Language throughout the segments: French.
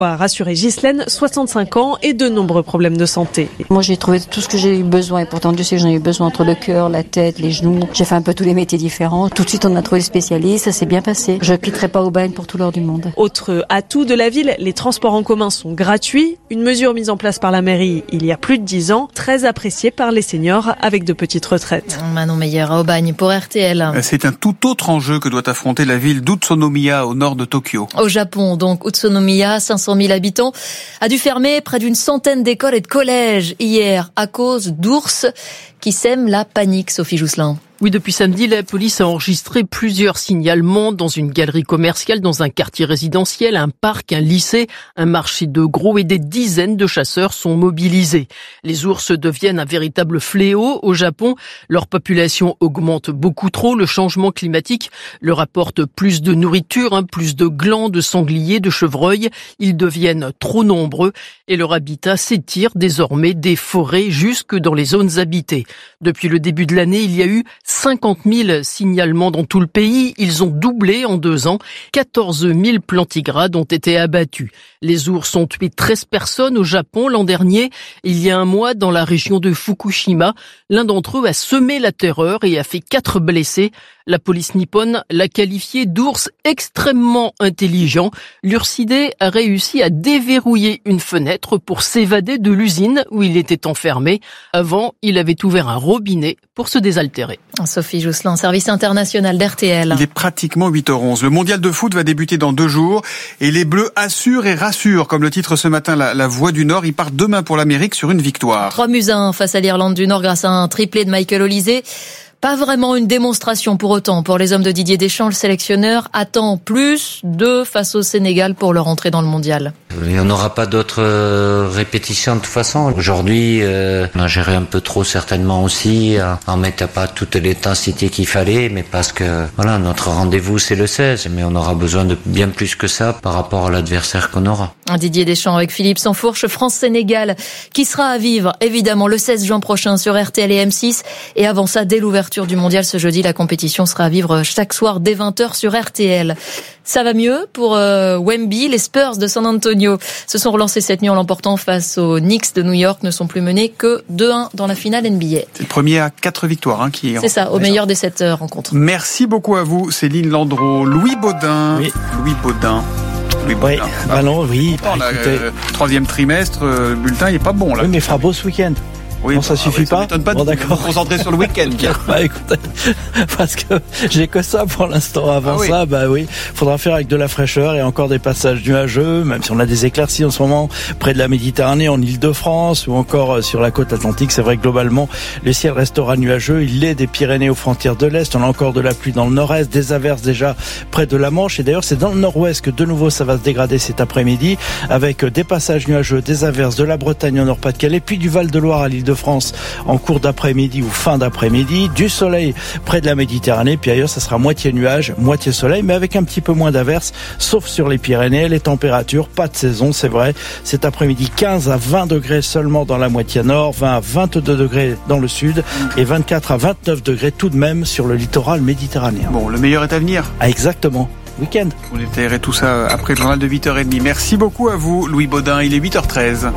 A rassuré Ghislaine, 65 ans et de nombreux problèmes de santé. Moi, j'ai trouvé tout ce que j'ai eu besoin. Et pourtant, Dieu sait que j'en ai eu besoin entre le cœur, la tête, les genoux. J'ai fait un peu tous les métiers différents. Tout de suite, on a trouvé le spécialiste. Ça s'est bien passé. Je ne quitterai pas Aubagne pour tout l'or du monde. Autre atout de la ville, les transports en commun sont gratuits. Une mesure mise en place par la mairie il y a plus de 10 ans, très appréciée par les seniors avec de petites retraites. Manon Meyer à Aubagne pour RTL. C'est un tout autre enjeu que doit affronter la ville d'Utsunomiya au nord de Tokyo. Au Japon, donc, Utsunomiya, 500 000 habitants, a dû fermer près d'une centaine d'écoles et de collèges hier à cause d'ours qui sèment la panique, Sophie Jousselin. Oui, depuis samedi, la police a enregistré plusieurs signalements dans une galerie commerciale, dans un quartier résidentiel, un parc, un lycée, un marché de gros et des dizaines de chasseurs sont mobilisés. Les ours deviennent un véritable fléau au Japon. Leur population augmente beaucoup trop. Le changement climatique leur apporte plus de nourriture, plus de glands, de sangliers, de chevreuils. Ils deviennent trop nombreux et leur habitat s'étire désormais des forêts jusque dans les zones habitées. Depuis le début de l'année, il y a eu 50 000 signalements dans tout le pays. Ils ont doublé en 2 ans. 14 000 plantigrades ont été abattus. Les ours ont tué 13 personnes au Japon l'an dernier. Il y a un mois, dans la région de Fukushima, l'un d'entre eux a semé la terreur et a fait 4 blessés. La police nippone l'a qualifié d'ours extrêmement intelligent. L'ursidé a réussi à déverrouiller une fenêtre pour s'évader de l'usine où il était enfermé. Avant, il avait ouvert un robinet pour se désaltérer. Sophie Jousselin, service international d'RTL. Il est pratiquement 8h11. Le mondial de foot va débuter dans 2 jours et les Bleus assurent et rassurent, comme le titre ce matin la Voix du Nord. Ils partent demain pour l'Amérique sur une victoire. 3-1 face à l'Irlande du Nord grâce à un triplé de Michael Olise. Pas vraiment une démonstration pour autant. Pour les hommes de Didier Deschamps, le sélectionneur attend plus de face au Sénégal pour leur entrée dans le mondial. Il n'y en aura pas d'autres répétitions de toute façon. Aujourd'hui, on a géré un peu trop certainement aussi, en mettant pas toute l'intensité qu'il fallait, mais parce que voilà, notre rendez-vous c'est le 16, mais on aura besoin de bien plus que ça par rapport à l'adversaire qu'on aura. Didier Deschamps avec Philippe Sansfourche, France-Sénégal, qui sera à vivre évidemment le 16 juin prochain sur RTL et M6. Et avant ça, dès l'ouverture du mondial ce jeudi, la compétition sera à vivre chaque soir dès 20h sur RTL. Ça va mieux pour Wemby. Les Spurs de San Antonio se sont relancés cette nuit en l'emportant face aux Knicks de New York, ne sont plus menés que 2-1 dans la finale NBA. C'est le premier à 4 victoires qui est. C'est ça, au meilleur des 7 rencontres. Merci beaucoup à vous, Céline Landreau. Louis Baudin. Oui. Louis Baudin. Oui, non, oui. Troisième trimestre, le bulletin il est pas bon là. Oui, mais il fera beau ce week-end. Oui, non, ça suffit pas. Ça m'étonne pas de vous concentrer sur le week-end. Écoutez, parce que j'ai que ça pour l'instant. Avant ça, faudra faire avec de la fraîcheur et encore des passages nuageux, même si on a des éclaircies en ce moment près de la Méditerranée, en Île-de-France ou encore sur la côte atlantique. C'est vrai que globalement, le ciel restera nuageux. Il est des Pyrénées aux frontières de l'Est. On a encore de la pluie dans le nord-est, des averses déjà près de la Manche. Et d'ailleurs, c'est dans le nord-ouest que de nouveau ça va se dégrader cet après-midi avec des passages nuageux, des averses de la Bretagne au Nord-Pas-de-Calais, puis du Val-de-Loire à l'Île-de-France en cours d'après-midi ou fin d'après-midi, du soleil près de la Méditerranée, puis ailleurs ça sera moitié nuage, moitié soleil, mais avec un petit peu moins d'averses, sauf sur les Pyrénées. Les températures, pas de saison, c'est vrai, cet après-midi 15 à 20 degrés seulement dans la moitié nord, 20 à 22 degrés dans le sud et 24 à 29 degrés tout de même sur le littoral méditerranéen. Bon, le meilleur est à venir. Ah, exactement. Week-end. On détaillerait tout ça après le journal de 8h30. Merci beaucoup à vous, Louis Baudin. Il est 8h13.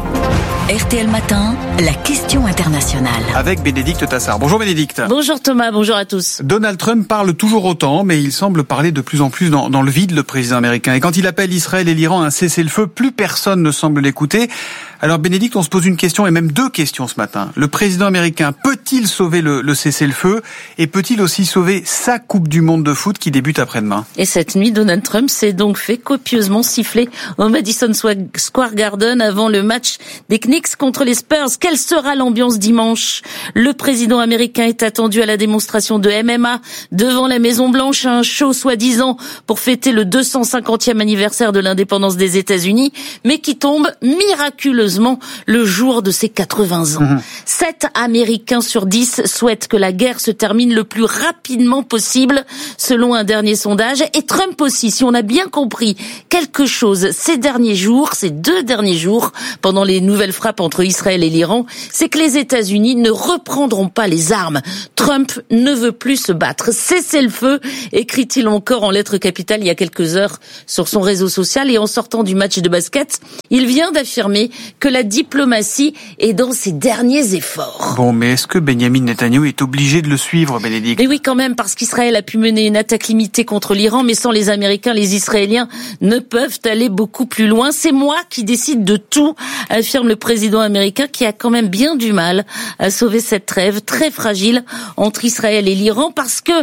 RTL Matin, la question internationale. Avec Bénédicte Tassard. Bonjour Bénédicte. Bonjour Thomas, bonjour à tous. Donald Trump parle toujours autant, mais il semble parler de plus en plus dans le vide, le président américain. Et quand il appelle Israël et l'Iran à un cessez-le-feu, plus personne ne semble l'écouter. Alors Bénédicte, on se pose une question et même 2 questions ce matin. Le président américain peut-il sauver le cessez-le-feu et peut-il aussi sauver sa Coupe du Monde de foot qui débute après-demain? Et cette nuit, Donald Trump s'est donc fait copieusement siffler au Madison Square Garden avant le match des Knicks contre les Spurs. Quelle sera l'ambiance dimanche? Le président américain est attendu à la démonstration de MMA devant la Maison-Blanche, un show soi-disant pour fêter le 250e anniversaire de l'indépendance des États-Unis, mais qui tombe miraculeusement malheureusement le jour de ses 80 ans. 7 Américains sur 10 souhaitent que la guerre se termine le plus rapidement possible, selon un dernier sondage. Et Trump aussi, si on a bien compris quelque chose ces 2 derniers jours, pendant les nouvelles frappes entre Israël et l'Iran, c'est que les États-Unis ne reprendront pas les armes. Trump ne veut plus se battre. Cessez le feu, écrit-il encore en lettres capitales il y a quelques heures sur son réseau social. Et en sortant du match de basket, il vient d'affirmer que la diplomatie est dans ses derniers efforts. Bon, mais est-ce que Benyamin Netanyahou est obligé de le suivre, Bénédicte ? Mais oui, quand même, parce qu'Israël a pu mener une attaque limitée contre l'Iran, mais sans les Américains, les Israéliens ne peuvent aller beaucoup plus loin. C'est moi qui décide de tout, affirme le président américain, qui a quand même bien du mal à sauver cette trêve très fragile entre Israël et l'Iran, parce que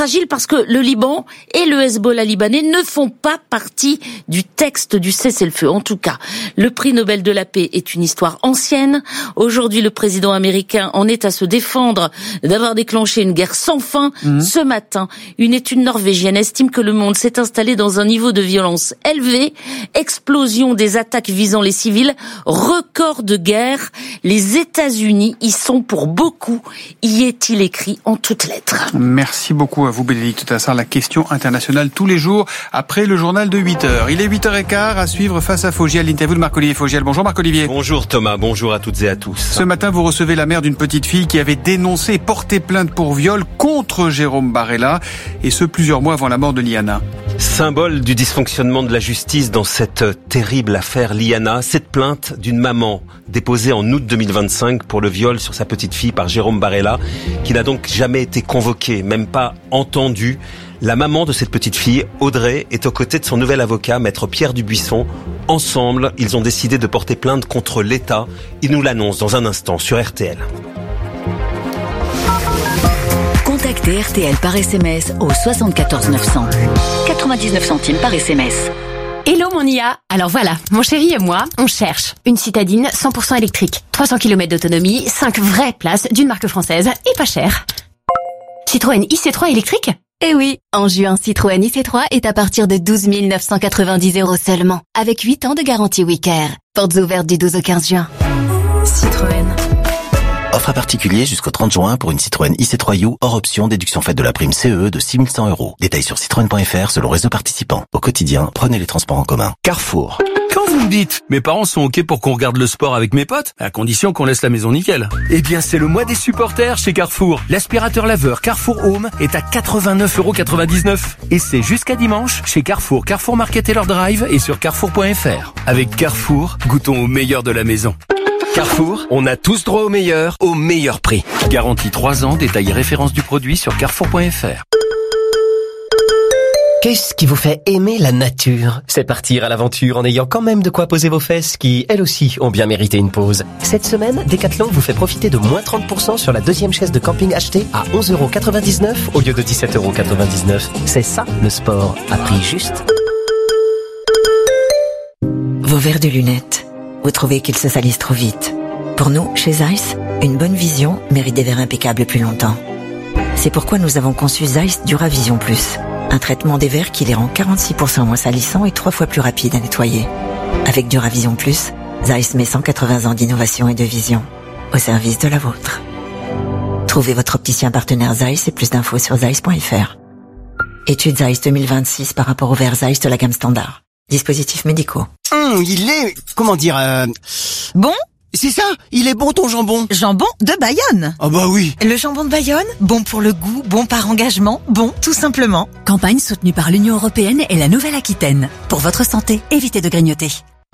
le Liban et le Hezbollah libanais ne font pas partie du texte du cessez-le-feu. En tout cas, le prix Nobel de la paix est une histoire ancienne. Aujourd'hui, le président américain en est à se défendre d'avoir déclenché une guerre sans fin. Ce matin, une étude norvégienne estime que le monde s'est installé dans un niveau de violence élevé, explosion des attaques visant les civils, record de guerre. Les États-Unis y sont pour beaucoup, y est-il écrit en toutes lettres. Merci beaucoup à vous, Bénédicte Tassard. La question internationale tous les jours après le journal de 8h. Il est 8h15 à suivre Face à Fogiel, l'interview de Marc-Olivier Fogiel. Bonjour Marc-Olivier. Bonjour Thomas, bonjour à toutes et à tous. Ce matin, vous recevez la mère d'une petite fille qui avait dénoncé et porté plainte pour viol contre Jérôme Barella, et ce plusieurs mois avant la mort de Liana. Symbole du dysfonctionnement de la justice dans cette terrible affaire Liana, cette plainte d'une maman déposée en août 2025 pour le viol sur sa petite fille par Jérôme Barella, qui n'a donc jamais été convoqué, même pas entendu. La maman de cette petite fille, Audrey, est aux côtés de son nouvel avocat, maître Pierre Dubuisson. Ensemble, ils ont décidé de porter plainte contre l'État. Ils nous l'annoncent dans un instant sur RTL. Contactez RTL par SMS au 74 900. 99 centimes par SMS. Hello mon IA. Alors voilà, mon chéri et moi, on cherche une citadine 100% électrique. 300 km d'autonomie, 5 vraies places d'une marque française et pas cher. Citroën IC3 électrique ? Eh oui, en juin, Citroën IC3 est à partir de 12 990 € seulement, avec 8 ans de garantie WeCare. Portes ouvertes du 12 au 15 juin. Citroën. Offre à particulier jusqu'au 30 juin pour une Citroën IC3U hors option déduction faite de la prime CE de 6 100 €. Détails sur citroën.fr selon réseau participant. Au quotidien, prenez les transports en commun. Carrefour. Quand vous me dites, mes parents sont OK pour qu'on regarde le sport avec mes potes, à condition qu'on laisse la maison nickel. Eh bien, c'est le mois des supporters chez Carrefour. L'aspirateur laveur Carrefour Home est à 89,99 €. Et c'est jusqu'à dimanche chez Carrefour, Carrefour Market et leur drive et sur carrefour.fr. Avec Carrefour, goûtons au meilleur de la maison. Carrefour, on a tous droit au meilleur prix. Garantie 3 ans, détail et référence du produit sur carrefour.fr. Qu'est-ce qui vous fait aimer la nature? C'est partir à l'aventure en ayant quand même de quoi poser vos fesses qui, elles aussi, ont bien mérité une pause. Cette semaine, Decathlon vous fait profiter de moins 30% sur la deuxième chaise de camping achetée à 11,99 € au lieu de 17,99 €. C'est ça, le sport, à prix juste. Vos verres de lunettes. Vous trouvez qu'ils se salissent trop vite. Pour nous, chez Zeiss, une bonne vision mérite des verres impeccables plus longtemps. C'est pourquoi nous avons conçu Zeiss Duravision Plus, un traitement des verres qui les rend 46% moins salissants et 3 fois plus rapides à nettoyer. Avec Duravision Plus, Zeiss met 180 ans d'innovation et de vision au service de la vôtre. Trouvez votre opticien partenaire Zeiss et plus d'infos sur zeiss.fr. Étude Zeiss 2026 par rapport aux verres Zeiss de la gamme standard. Dispositifs médicaux. Il est... comment dire... Bon ? C'est ça, il est bon ton jambon. Jambon de Bayonne. Ah bah oui. Le jambon de Bayonne, bon pour le goût, bon par engagement, bon tout simplement. Campagne soutenue par l'Union européenne et la Nouvelle-Aquitaine. Pour votre santé, évitez de grignoter.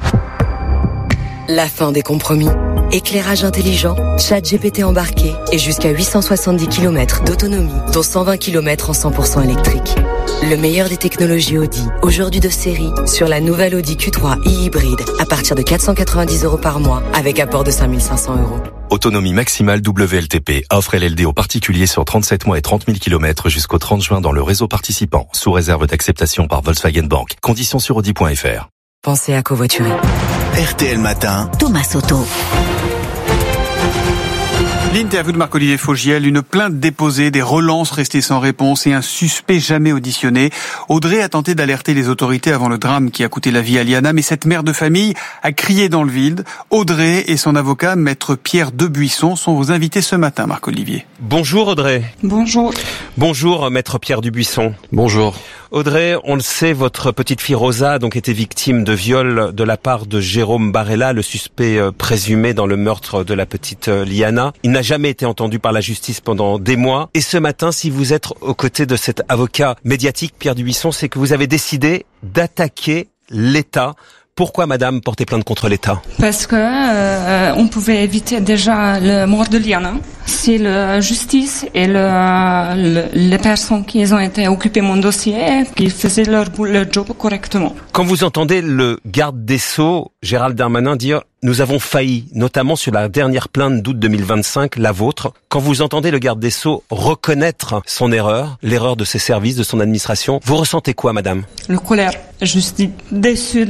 La fin des compromis. Éclairage intelligent, ChatGPT embarqué et jusqu'à 870 km d'autonomie, dont 120 km en 100% électrique. Le meilleur des technologies Audi, aujourd'hui de série, sur la nouvelle Audi Q3 e-hybride, à partir de 490 € par mois, avec apport de 5 500 €. Autonomie maximale WLTP. Offre LLD aux particuliers sur 37 mois et 30 000 km jusqu'au 30 juin dans le réseau participant, sous réserve d'acceptation par Volkswagen Bank. Conditions sur Audi.fr. Pensez à covoiturer. RTL Matin. Thomas Soto. L'interview de Marc-Olivier Fogiel, une plainte déposée, des relances restées sans réponse et un suspect jamais auditionné. Audrey a tenté d'alerter les autorités avant le drame qui a coûté la vie à Liana, mais cette mère de famille a crié dans le vide. Audrey et son avocat, maître Pierre Debuisson, sont vos invités ce matin, Marc-Olivier. Bonjour Audrey. Bonjour. Bonjour maître Pierre Debuisson. Bonjour. Audrey, on le sait, votre petite fille Rosa a donc été victime de viol de la part de Jérôme Barella, le suspect présumé dans le meurtre de la petite Liana. Il n'a jamais été entendu par la justice pendant des mois. Et ce matin, si vous êtes aux côtés de cet avocat médiatique, Pierre Debuisson, c'est que vous avez décidé d'attaquer l'État. Pourquoi, madame, porter plainte contre l'État? Parce que on pouvait éviter déjà la mort de Liana. C'est la justice et les personnes qui ont été occupées mon dossier qui faisaient leur job correctement. Quand vous entendez le garde des Sceaux, Gérald Darmanin, dire « Nous avons failli », notamment sur la dernière plainte d'août 2025, la vôtre, quand vous entendez le garde des Sceaux reconnaître son erreur, l'erreur de ses services, de son administration, vous ressentez quoi, madame? Le colère. Je suis déçue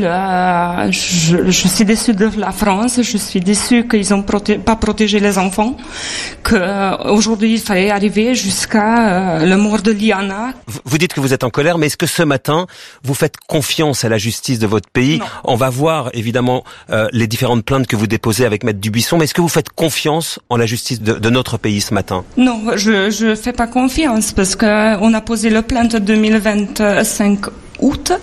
je suis déçue de la France, je suis déçue qu'ils n'ont pas protégé les enfants, qu'aujourd'hui il fallait arriver jusqu'à la mort de Liana. Vous dites que vous êtes en colère, mais est-ce que ce matin, vous faites confiance à la justice de votre pays? Non. On va voir évidemment les différentes plaintes que vous déposez avec maître Debuisson, mais est-ce que vous faites confiance en la justice de notre pays ce matin? Non, je fais pas confiance parce que on a posé la plainte 2025 août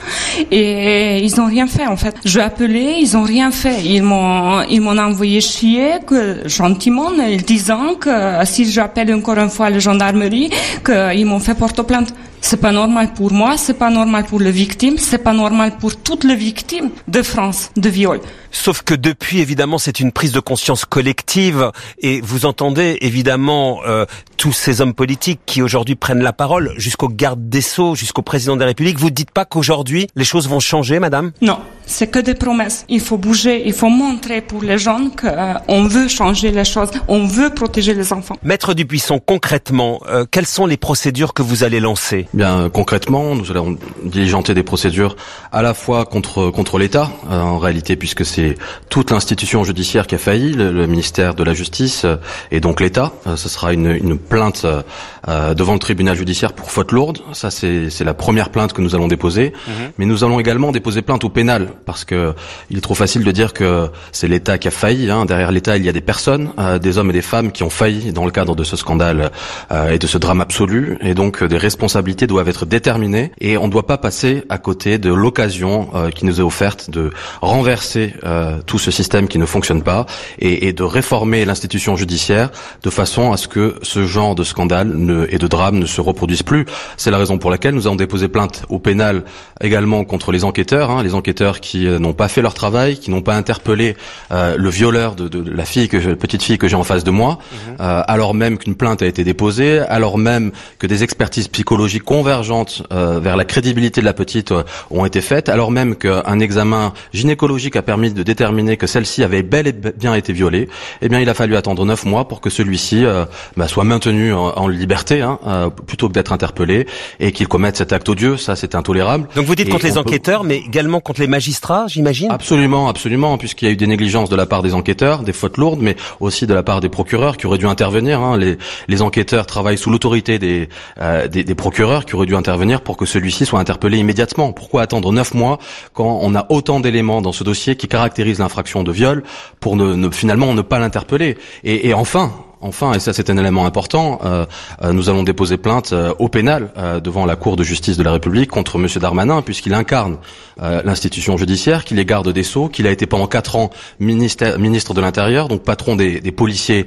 et ils n'ont rien fait en fait. Je appelé, ils n'ont rien fait. Ils m'ont envoyé chier gentiment, disant que si j'appelle encore une fois la gendarmerie, qu'ils m'ont fait porte-plainte. C'est pas normal pour moi, c'est pas normal pour les victimes, c'est pas normal pour toutes les victimes de France de viol. Sauf que depuis, évidemment, c'est une prise de conscience collective et vous entendez évidemment tous ces hommes politiques qui aujourd'hui prennent la parole, jusqu'au garde des Sceaux, jusqu'au président de la République. Vous ne dites pas qu'aujourd'hui les choses vont changer, madame? Non, c'est que des promesses. Il faut bouger, il faut montrer pour les gens qu'on veut changer les choses, on veut protéger les enfants. Maître Debuisson, concrètement, quelles sont les procédures que vous allez lancer? Bien, concrètement, nous allons diligenter des procédures à la fois contre l'État, en réalité, puisque c'est toute l'institution judiciaire qui a failli, le ministère de la Justice et donc l'État. Ce sera une plainte devant le tribunal judiciaire pour faute lourde. Ça, c'est la première plainte que nous allons déposer. Mais nous allons également déposer plainte au pénal, parce que il est trop facile de dire que c'est l'État qui a failli. Derrière l'État, il y a des personnes, des hommes et des femmes qui ont failli dans le cadre de ce scandale et de ce drame absolu. Et donc, des responsabilités doivent être déterminées et on ne doit pas passer à côté de l'occasion qui nous est offerte de renverser tout ce système qui ne fonctionne pas et de réformer l'institution judiciaire de façon à ce que ce genre de scandale et de drame ne se reproduise plus. C'est la raison pour laquelle nous avons déposé plainte au pénal également contre les enquêteurs, les enquêteurs qui n'ont pas fait leur travail, qui n'ont pas interpellé le violeur de la petite fille que j'ai en face de moi, alors même qu'une plainte a été déposée, alors même que des expertises psychologiques convergentes vers la crédibilité de la petite ont été faites, alors même qu'un examen gynécologique a permis de déterminer que celle-ci avait bel et bien été violée. Eh bien, il a fallu attendre 9 mois pour que celui-ci soit maintenu en liberté, plutôt que d'être interpellé, et qu'il commette cet acte odieux. Ça, c'est intolérable. Donc vous dites contre les enquêteurs, mais également contre les magistrats, j'imagine? Absolument, absolument, puisqu'il y a eu des négligences de la part des enquêteurs, des fautes lourdes, mais aussi de la part des procureurs qui auraient dû intervenir. Les enquêteurs travaillent sous l'autorité des procureurs qui auraient dû intervenir pour que celui-ci soit interpellé immédiatement. Pourquoi attendre 9 mois quand on a autant d'éléments dans ce dossier qui caractérisent l'infraction de viol pour finalement ne pas l'interpeller? Et enfin, et ça c'est un élément important, nous allons déposer plainte au pénal devant la Cour de justice de la République contre M. Darmanin, puisqu'il incarne l'institution judiciaire, qu'il est garde des Sceaux, qu'il a été pendant 4 ans ministre de l'Intérieur, donc patron des policiers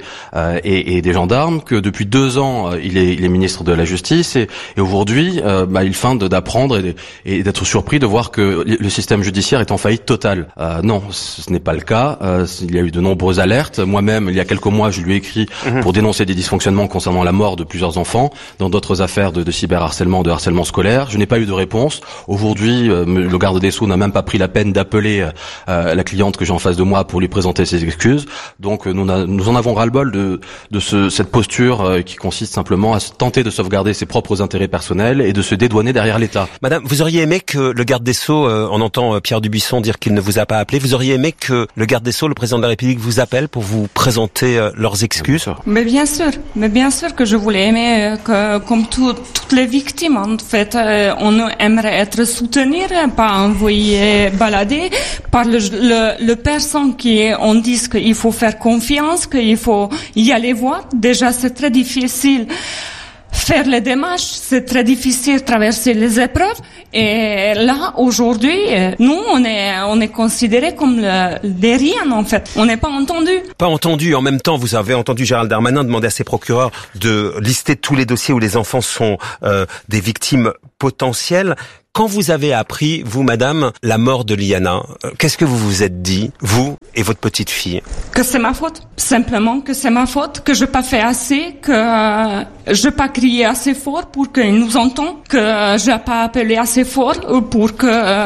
et des gendarmes, que depuis 2 ans il est ministre de la Justice, et aujourd'hui il feint d'apprendre et d'être surpris de voir que le système judiciaire est en faillite totale. Non, ce n'est pas le cas. Il y a eu de nombreuses alertes. Moi-même, il y a quelques mois, je lui ai écrit pour dénoncer des dysfonctionnements concernant la mort de plusieurs enfants, dans d'autres affaires de cyberharcèlement, de harcèlement scolaire. Je n'ai pas eu de réponse. Aujourd'hui, le garde des Sceaux n'a même pas pris la peine d'appeler la cliente que j'ai en face de moi pour lui présenter ses excuses. Donc nous en avons ras-le-bol de cette posture qui consiste simplement à tenter de sauvegarder ses propres intérêts personnels et de se dédouaner derrière l'État. Madame, vous auriez aimé que le garde des Sceaux, on entend Pierre Debuisson dire qu'il ne vous a pas appelé, vous auriez aimé que le garde des Sceaux, le président de la République, vous appelle pour vous présenter leurs excuses? sûr. Mais bien sûr que je voulais aimer que, comme toutes les victimes, en fait, on aimerait être soutenir, pas envoyer balader par le personne qui on dit qu'il faut faire confiance, qu'il faut y aller voir. Déjà, c'est très difficile. Faire les démarches, c'est très difficile, traverser les épreuves. Et là, aujourd'hui, nous, on est considérés comme des riens, en fait. On n'est pas entendus. Pas entendus. En même temps, vous avez entendu Gérald Darmanin demander à ses procureurs de lister tous les dossiers où les enfants sont des victimes potentielles. Quand vous avez appris, vous, madame, la mort de Liana, qu'est-ce que vous vous êtes dit, vous et votre petite fille? Que c'est ma faute. Simplement que c'est ma faute, que je n'ai pas fait assez, que je n'ai pas crié assez fort pour qu'il nous entende, que je n'ai pas appelé assez fort pour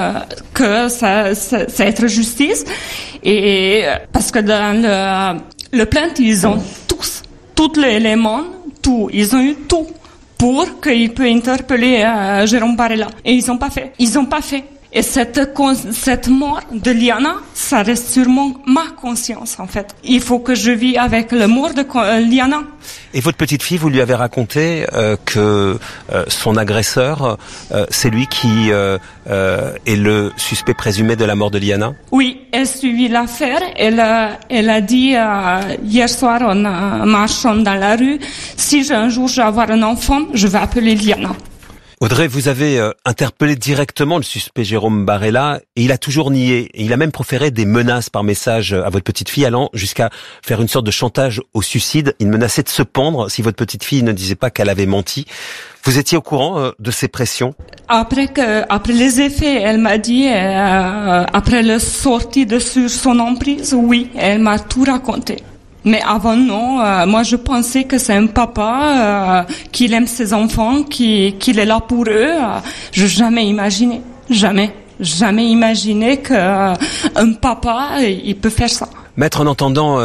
que ça être justice. Et parce que dans le plainte, ils ont tous les éléments, ils ont eu tout. Pour qu'il peut interpeller Jérôme Barella. Et ils n'ont pas fait. Et cette mort de Liana, ça reste sûrement ma conscience, en fait. Il faut que je vis avec la mort de Liana. Et votre petite fille, vous lui avez raconté que son agresseur, c'est lui qui est le suspect présumé de la mort de Liana? Oui, elle suivit l'affaire. Elle a dit hier soir en marchant dans la rue, si un jour je vais avoir un enfant, je vais appeler Liana. Audrey, vous avez interpellé directement le suspect Jérôme Barella et il a toujours nié. Et il a même proféré des menaces par message à votre petite fille, allant jusqu'à faire une sorte de chantage au suicide. Il menaçait de se pendre si votre petite fille ne disait pas qu'elle avait menti. Vous étiez au courant de ces pressions? Après les effets, elle m'a dit, après la sortie sur son emprise, oui, elle m'a tout raconté. Mais avant, non. Moi, je pensais que c'est un papa qu'il aime ses enfants, qu'il est là pour eux. Je n'ai jamais imaginé. Jamais imaginé qu'un papa, il peut faire ça. Maître, en entendant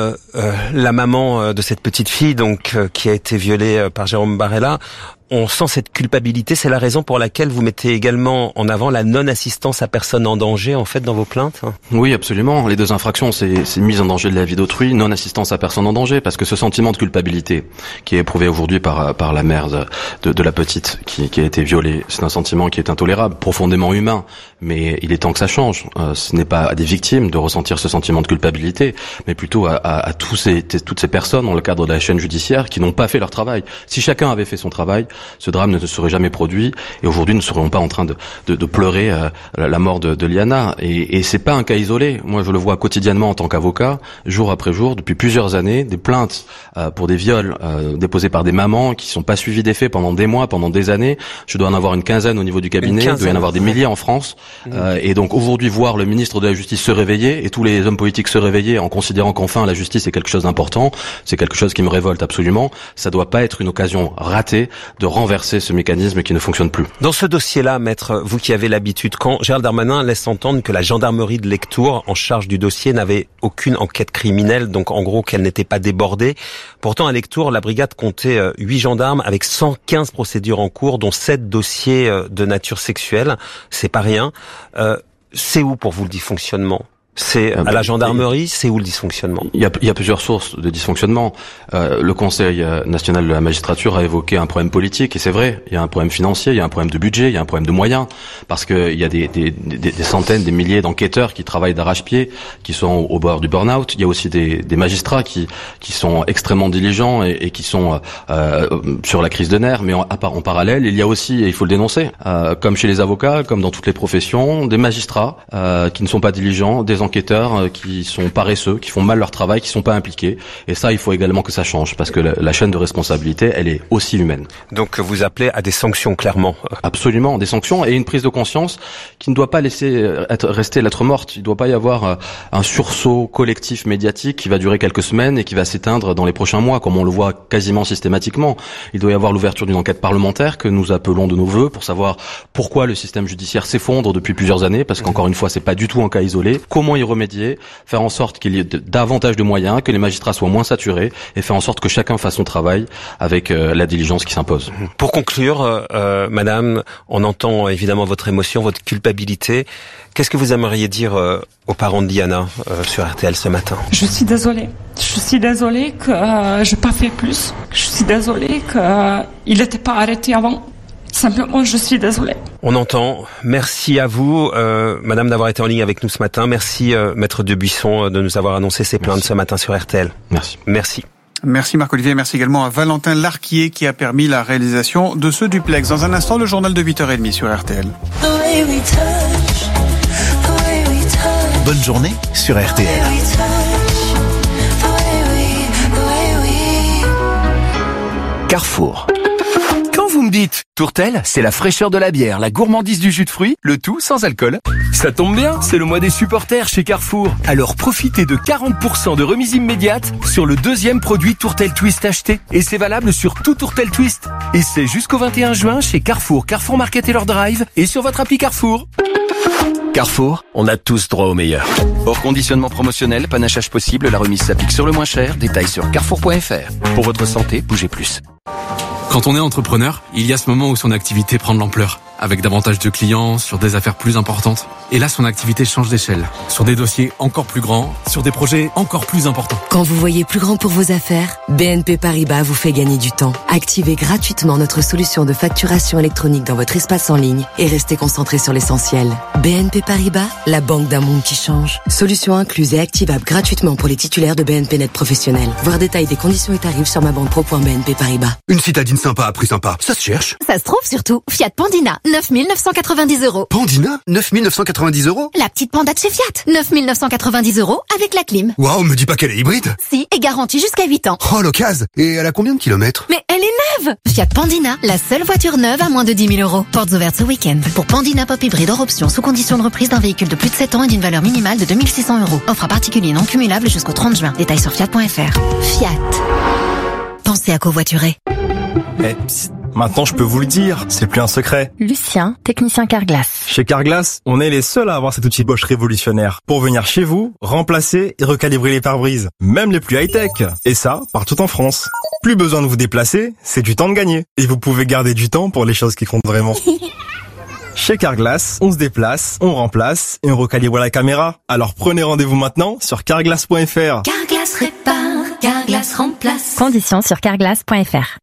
la maman de cette petite fille, donc qui a été violée par Jérôme Barella, on sent cette culpabilité. C'est la raison pour laquelle vous mettez également en avant la non-assistance à personne en danger, en fait, dans vos plaintes? Oui, absolument. Les deux infractions, c'est mise en danger de la vie d'autrui, non-assistance à personne en danger, parce que ce sentiment de culpabilité qui est éprouvé aujourd'hui par la mère de la petite qui a été violée, c'est un sentiment qui est intolérable, profondément humain, mais il est temps que ça change. Ce n'est pas à des victimes de ressentir ce sentiment de culpabilité, mais plutôt à toutes ces personnes dans le cadre de la chaîne judiciaire qui n'ont pas fait leur travail. Si chacun avait fait son travail, ce drame ne se serait jamais produit et aujourd'hui nous ne serions pas en train de pleurer la mort de Liana. Et c'est pas un cas isolé. Moi je le vois quotidiennement en tant qu'avocat, jour après jour, depuis plusieurs années, des plaintes pour des viols déposées par des mamans qui sont pas suivies des faits pendant des mois, pendant des années. Je dois en avoir une quinzaine au niveau du cabinet, il doit y en avoir des milliers en France. Et donc aujourd'hui voir le ministre de la Justice se réveiller et tous les hommes politiques se réveiller en considérant qu'enfin la justice est quelque chose d'important, c'est quelque chose qui me révolte absolument. Ça doit pas être une occasion ratée de renverser ce mécanisme qui ne fonctionne plus. Dans ce dossier-là, maître, vous qui avez l'habitude, quand Gérald Darmanin laisse entendre que la gendarmerie de Lectoure, en charge du dossier, n'avait aucune enquête criminelle, donc en gros qu'elle n'était pas débordée. Pourtant, à Lectoure, la brigade comptait 8 gendarmes avec 115 procédures en cours, dont 7 dossiers de nature sexuelle. C'est pas rien. C'est où pour vous le dysfonctionnement? C'est à la gendarmerie, c'est où le dysfonctionnement? Il y a plusieurs sources de dysfonctionnement. Le Conseil national de la magistrature a évoqué un problème politique, et c'est vrai, il y a un problème financier, il y a un problème de budget, il y a un problème de moyens, parce que il y a des centaines, des milliers d'enquêteurs qui travaillent d'arrache-pied, qui sont au bord du burn-out. Il y a aussi des magistrats qui sont extrêmement diligents et qui sont sur la crise de nerfs, mais en parallèle, il y a aussi, et il faut le dénoncer, comme chez les avocats, comme dans toutes les professions, des magistrats qui ne sont pas diligents, des enquêteurs qui sont paresseux, qui font mal leur travail, qui sont pas impliqués. Et ça, il faut également que ça change, parce que la chaîne de responsabilité, elle est aussi humaine. Donc vous appelez à des sanctions, clairement? Absolument, des sanctions et une prise de conscience qui ne doit pas rester lettre morte. Il ne doit pas y avoir un sursaut collectif médiatique qui va durer quelques semaines et qui va s'éteindre dans les prochains mois, comme on le voit quasiment systématiquement. Il doit y avoir l'ouverture d'une enquête parlementaire que nous appelons de nos vœux pour savoir pourquoi le système judiciaire s'effondre depuis plusieurs années, parce qu'encore une fois, c'est pas du tout un cas isolé. Comment comment y remédier, faire en sorte qu'il y ait davantage de moyens, que les magistrats soient moins saturés, et faire en sorte que chacun fasse son travail avec la diligence qui s'impose. Pour conclure, madame, on entend évidemment votre émotion, votre culpabilité. Qu'est-ce que vous aimeriez dire aux parents de Liana sur RTL ce matin? Je suis désolée. Je suis désolée que j'ai pas fait plus. Je suis désolée qu'il n'était pas arrêté avant. Simplement, je suis désolée. On entend. Merci à vous, madame, d'avoir été en ligne avec nous ce matin. Merci, maître Debuisson, de nous avoir annoncé ces plaintes ce matin sur RTL. Merci. Merci. Merci Marc-Olivier, merci également à Valentin Larquier qui a permis la réalisation de ce duplex. Dans un instant, le journal de 8h30 sur RTL. Bonne journée sur RTL. Carrefour. Quand vous me dites Tourtel, c'est la fraîcheur de la bière, la gourmandise du jus de fruits, le tout sans alcool. Ça tombe bien, c'est le mois des supporters chez Carrefour. Alors profitez de 40% de remise immédiate sur le deuxième produit Tourtel Twist acheté. Et c'est valable sur tout Tourtel Twist. Et c'est jusqu'au 21 juin chez Carrefour, Carrefour Market et leur drive et sur votre appli Carrefour. Carrefour, on a tous droit au meilleur. Hors conditionnement promotionnel, panachage possible, la remise s'applique sur le moins cher. Détails sur carrefour.fr. Pour votre santé, bougez plus. Quand on est entrepreneur, il y a ce moment où son activité prend de l'ampleur, avec davantage de clients, sur des affaires plus importantes. Et là, son activité change d'échelle, sur des dossiers encore plus grands, sur des projets encore plus importants. Quand vous voyez plus grand pour vos affaires, BNP Paribas vous fait gagner du temps. Activez gratuitement notre solution de facturation électronique dans votre espace en ligne et restez concentré sur l'essentiel. BNP Paribas, la banque d'un monde qui change. Solution incluse et activable gratuitement pour les titulaires de BNP Net Professionnel. Voir détail des conditions et tarifs sur mabanquepro.bnp Paribas. Une citadine sympa à prix sympa, ça se cherche. Ça se trouve surtout. Fiat Pandina, 9 990 €. Pandina, 9 990 €. La petite Panda de chez Fiat, 9 990 € avec la clim. Waouh, me dis pas qu'elle est hybride. Si, et garantie jusqu'à 8 ans. Oh, l'occasion. Et elle a combien de kilomètres? Mais elle est neuve. Fiat Pandina, la seule voiture neuve à moins de 10 000 €. Portes ouvertes ce week-end. Pour Pandina Pop Hybride hors option, sous condition de reprise d'un véhicule de plus de 7 ans et d'une valeur minimale de 2 600 €. Offre à particulier non cumulable jusqu'au 30 juin. Détails sur fiat.fr. Fiat. Pensez à covoiturer. Psst, maintenant je peux vous le dire, c'est plus un secret. Lucien, technicien Carglass. Chez Carglass, on est les seuls à avoir cet outil Bosch révolutionnaire pour venir chez vous, remplacer et recalibrer les pare-brises, même les plus high-tech. Et ça, partout en France. Plus besoin de vous déplacer, c'est du temps de gagner. Et vous pouvez garder du temps pour les choses qui comptent vraiment. Chez Carglass, on se déplace, on remplace et on recalibre la caméra. Alors prenez rendez-vous maintenant sur carglass.fr. Carglass répare, Carglass remplace. Conditions sur carglass.fr.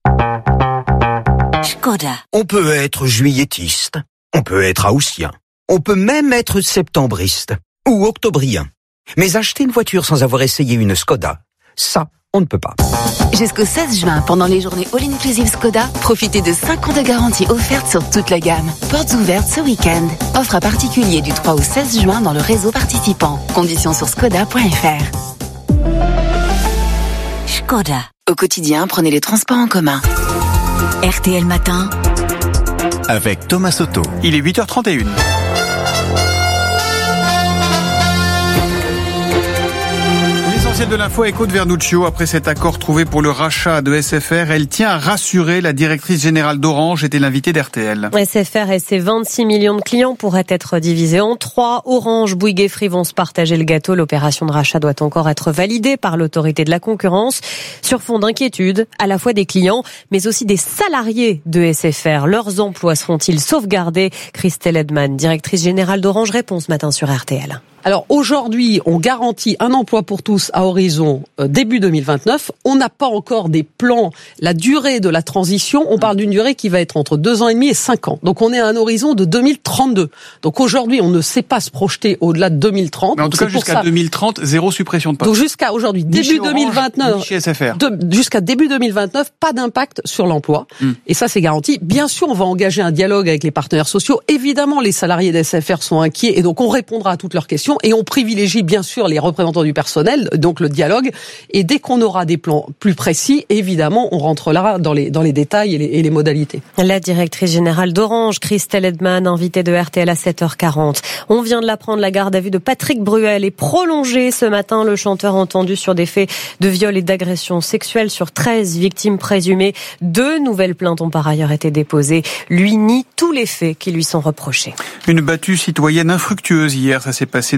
Skoda. On peut être juilletiste, on peut être haussien, on peut même être septembriste ou octobrien. Mais acheter une voiture sans avoir essayé une Skoda, ça, on ne peut pas. Jusqu'au 16 juin, pendant les journées All-Inclusive Skoda, profitez de 5 ans de garantie offerte sur toute la gamme. Portes ouvertes ce week-end. Offre à particulier du 3 au 16 juin dans le réseau participant. Conditions sur skoda.fr. Skoda. Au quotidien, prenez les transports en commun. RTL Matin. Avec Thomas Soto. Il est 8h31. De l'info avec Aude Vernuccio. Après cet accord trouvé pour le rachat de SFR, elle tient à rassurer la directrice générale d'Orange, était l'invitée d'RTL. SFR et ses 26 millions de clients pourraient être divisés en 3. Orange, Bouygues et Free vont se partager le gâteau. L'opération de rachat doit encore être validée par l'autorité de la concurrence. Sur fond d'inquiétude, à la fois des clients, mais aussi des salariés de SFR. Leurs emplois seront-ils sauvegardés? Christelle Edman, directrice générale d'Orange, répond ce matin sur RTL. Alors aujourd'hui, on garantit un emploi pour tous à horizon début 2029. On n'a pas encore des plans, la durée de la transition. On parle d'une durée qui va être entre 2 ans et demi et 5 ans. Donc on est à un horizon de 2032. Donc aujourd'hui, on ne sait pas se projeter au-delà de 2030. Mais en tout cas, jusqu'à 2030, zéro suppression de postes. Donc jusqu'à aujourd'hui, début 2029, ni chez SFR. Jusqu'à début 2029, pas d'impact sur l'emploi. Et ça, c'est garanti. Bien sûr, on va engager un dialogue avec les partenaires sociaux. Évidemment, les salariés d'SFR sont inquiets et donc on répondra à toutes leurs questions. Et on privilégie bien sûr les représentants du personnel, donc le dialogue. Et dès qu'on aura des plans plus précis, évidemment, on rentrera dans les détails et les modalités. La directrice générale d'Orange, Christelle Edman, invitée de RTL à 7h40. On vient de l'apprendre, la garde à vue de Patrick Bruel est prolongée ce matin. Le chanteur entendu sur des faits de viol et d'agression sexuelle sur 13 victimes présumées. 2 nouvelles plaintes ont par ailleurs été déposées. Lui nie tous les faits qui lui sont reprochés. Une battue citoyenne infructueuse hier, ça s'est passé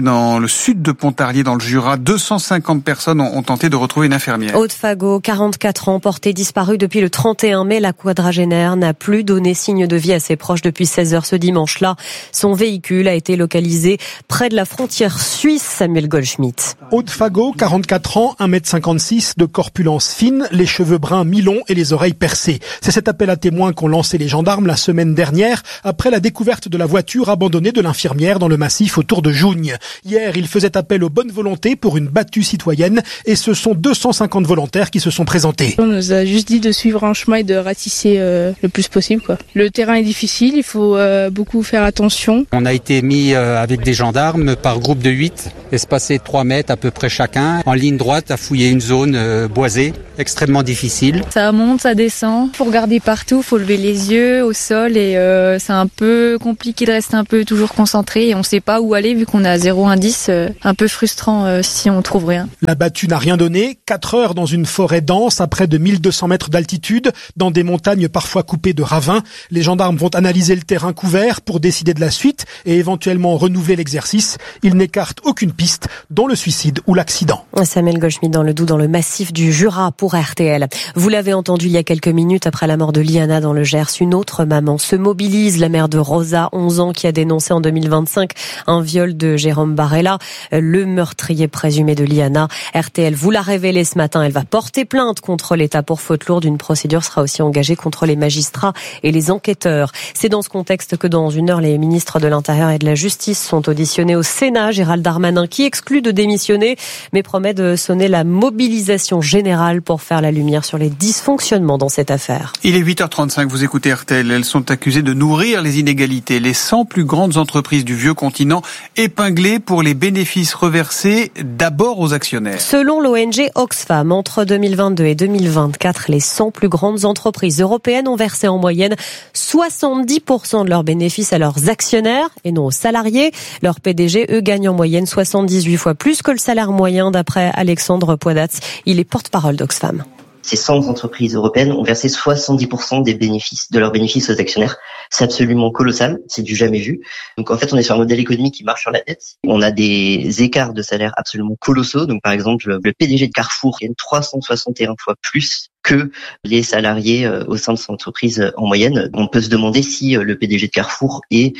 dans le sud de Pontarlier, dans le Jura. 250 personnes ont tenté de retrouver une infirmière. Aude Fagot, 44 ans, portée disparue depuis le 31 mai. La quadragénaire n'a plus donné signe de vie à ses proches depuis 16h ce dimanche-là. Son véhicule a été localisé près de la frontière suisse. Samuel Goldschmidt. Aude Fagot, 44 ans, 1m56, de corpulence fine, les cheveux bruns mi-longs et les oreilles percées. C'est cet appel à témoins qu'ont lancé les gendarmes la semaine dernière après la découverte de la voiture abandonnée de l'infirmière dans le massif autour de Jougne. Hier, ils faisaient appel aux bonnes volontés pour une battue citoyenne et ce sont 250 volontaires qui se sont présentés. On nous a juste dit de suivre un chemin et de ratisser le plus possible, quoi. Le terrain est difficile, il faut beaucoup faire attention. On a été mis avec des gendarmes par groupe de 8, espacés de 3 mètres à peu près chacun, en ligne droite à fouiller une zone boisée, extrêmement difficile. Ça monte, ça descend, faut regarder partout, faut lever les yeux au sol et c'est un peu compliqué de rester un peu toujours concentré et on sait pas où aller vu qu'on a 0 indice, un peu frustrant si on trouve rien. La battue n'a rien donné, 4 heures dans une forêt dense à près de 1200 mètres d'altitude, dans des montagnes parfois coupées de ravins. Les gendarmes vont analyser le terrain couvert pour décider de la suite et éventuellement renouveler l'exercice. Ils n'écartent aucune piste, dont le suicide ou l'accident. Samuel Goldschmidt dans le Doubs, dans le massif du Jura pour RTL. Vous l'avez entendu il y a quelques minutes après la mort de Liana dans le Gers, une autre maman se mobilise, la mère de Rosa, 11 ans, qui a dénoncé en 2025 un viol de Jérôme Barella, le meurtrier présumé de Liana. RTL vous l'a révélé ce matin, elle va porter plainte contre l'État pour faute lourde. Une procédure sera aussi engagée contre les magistrats et les enquêteurs. C'est dans ce contexte que dans une heure, les ministres de l'Intérieur et de la Justice sont auditionnés au Sénat. Gérald Darmanin qui exclut de démissionner, mais promet de sonner la mobilisation générale pour faire la lumière sur les dysfonctionnements dans cette affaire. Il est 8h35, vous écoutez RTL. Elles sont accusées de nourrir les inégalités. Les 100 plus grandes entreprises du vieux continent épinglées pour les bénéfices reversés d'abord aux actionnaires. Selon l'ONG Oxfam, entre 2022 et 2024, les 100 plus grandes entreprises européennes ont versé en moyenne 70% de leurs bénéfices à leurs actionnaires et non aux salariés. Leurs PDG, eux, gagnent en moyenne 78 fois plus que le salaire moyen, d'après Alexandre Poidatz. Il est porte-parole d'Oxfam. Ces 100 entreprises européennes ont versé 70% de leurs bénéfices aux actionnaires. C'est absolument colossal, c'est du jamais vu. Donc en fait, on est sur un modèle économique qui marche sur la dette. On a des écarts de salaire absolument colossaux. Donc par exemple, le PDG de Carrefour gagne 361 fois plus que les salariés au sein de cette entreprise en moyenne. On peut se demander si le PDG de Carrefour est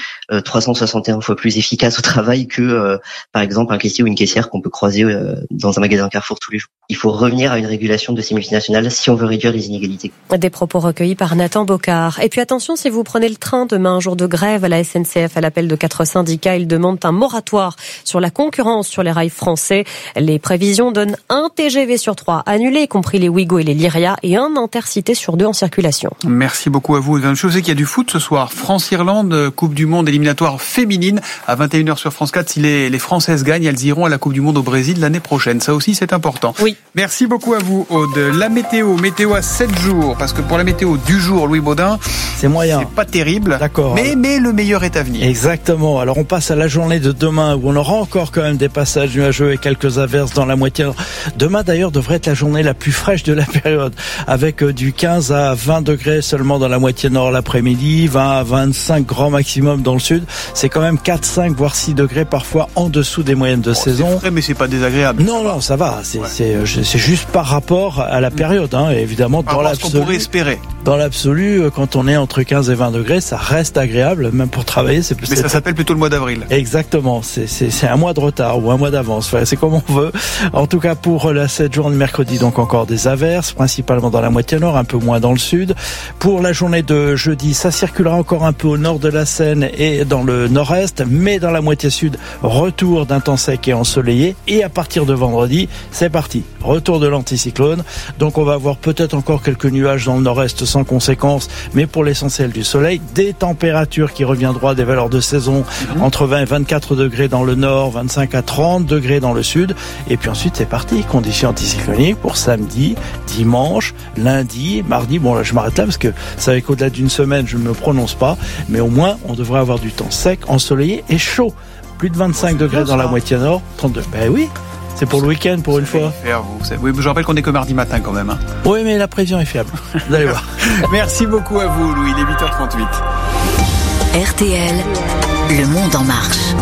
361 fois plus efficace au travail que, par exemple, un caissier ou une caissière qu'on peut croiser dans un magasin Carrefour tous les jours. Il faut revenir à une régulation de ces multinationales si on veut réduire les inégalités. Des propos recueillis par Nathan Bocard. Et puis attention, si vous prenez le train demain, jour de grève à la SNCF, à l'appel de 4 syndicats, ils demandent un moratoire sur la concurrence sur les rails français. Les prévisions donnent un TGV sur 3 annulé, y compris les Ouigo et les Lyria, et un Intercité sur 2 en circulation. Merci beaucoup à vous. Je sais qu'il y a du foot ce soir. France-Irlande, Coupe du Monde éliminatoire féminine à 21h sur France 4. Si les Françaises gagnent, elles iront à la Coupe du Monde au Brésil l'année prochaine. Ça aussi, c'est important. Oui. Merci beaucoup à vous, Aude. La météo à 7 jours, parce que pour la météo du jour, Louis Baudin, c'est moyen. C'est pas terrible. D'accord. Mais le meilleur est à venir. Exactement. Alors on passe à la journée de demain où on aura encore quand même des passages nuageux et quelques averses dans la moitié. Demain d'ailleurs devrait être la journée la plus fraîche de la période, avec du 15 à 20 degrés seulement dans la moitié nord l'après-midi, 20 à 25 grand maximum dans le sud. C'est quand même 4, 5 voire 6 degrés parfois en dessous des moyennes de saison. C'est frais, mais c'est pas désagréable. Non, ça va. C'est juste par rapport à la période, hein. Et évidemment, dans l'absolu, qu'on pourrait espérer. Dans l'absolu, quand on est entre 15 et 20 degrés, ça reste agréable, même pour travailler. Mais ça s'appelle plutôt le mois d'avril. Exactement. C'est un mois de retard ou un mois d'avance. Enfin, c'est comme on veut. En tout cas, pour cette journée de mercredi, donc encore des averses, principalement dans la moitié nord, un peu moins dans le sud. Pour la journée de jeudi, ça circulera encore un peu au nord de la Seine et dans le nord-est, mais dans la moitié sud, retour d'un temps sec et ensoleillé. Et à partir de vendredi, c'est parti. Retour de l'anticyclone. Donc on va avoir peut-être encore quelques nuages dans le nord-est sans conséquence, mais pour l'essentiel du soleil, des températures qui reviendront à des valeurs de saison entre 20 et 24 degrés dans le nord, 25 à 30 degrés dans le sud. Et puis ensuite c'est parti, conditions anticycloniques pour samedi, dimanche, lundi, mardi. Bon là je m'arrête là parce que ça va qu'au-delà d'une semaine je ne me prononce pas, mais au moins on devrait avoir du temps sec, ensoleillé et chaud. Plus de 25 degrés dans la moitié nord, 32. Ben oui, c'est pour le week-end pour une fois. Oui, je rappelle qu'on est que mardi matin quand même. Oui, mais la prévision est fiable. Vous allez voir. Merci beaucoup à vous, Louis. Il est 8h38. RTL, le monde en marche.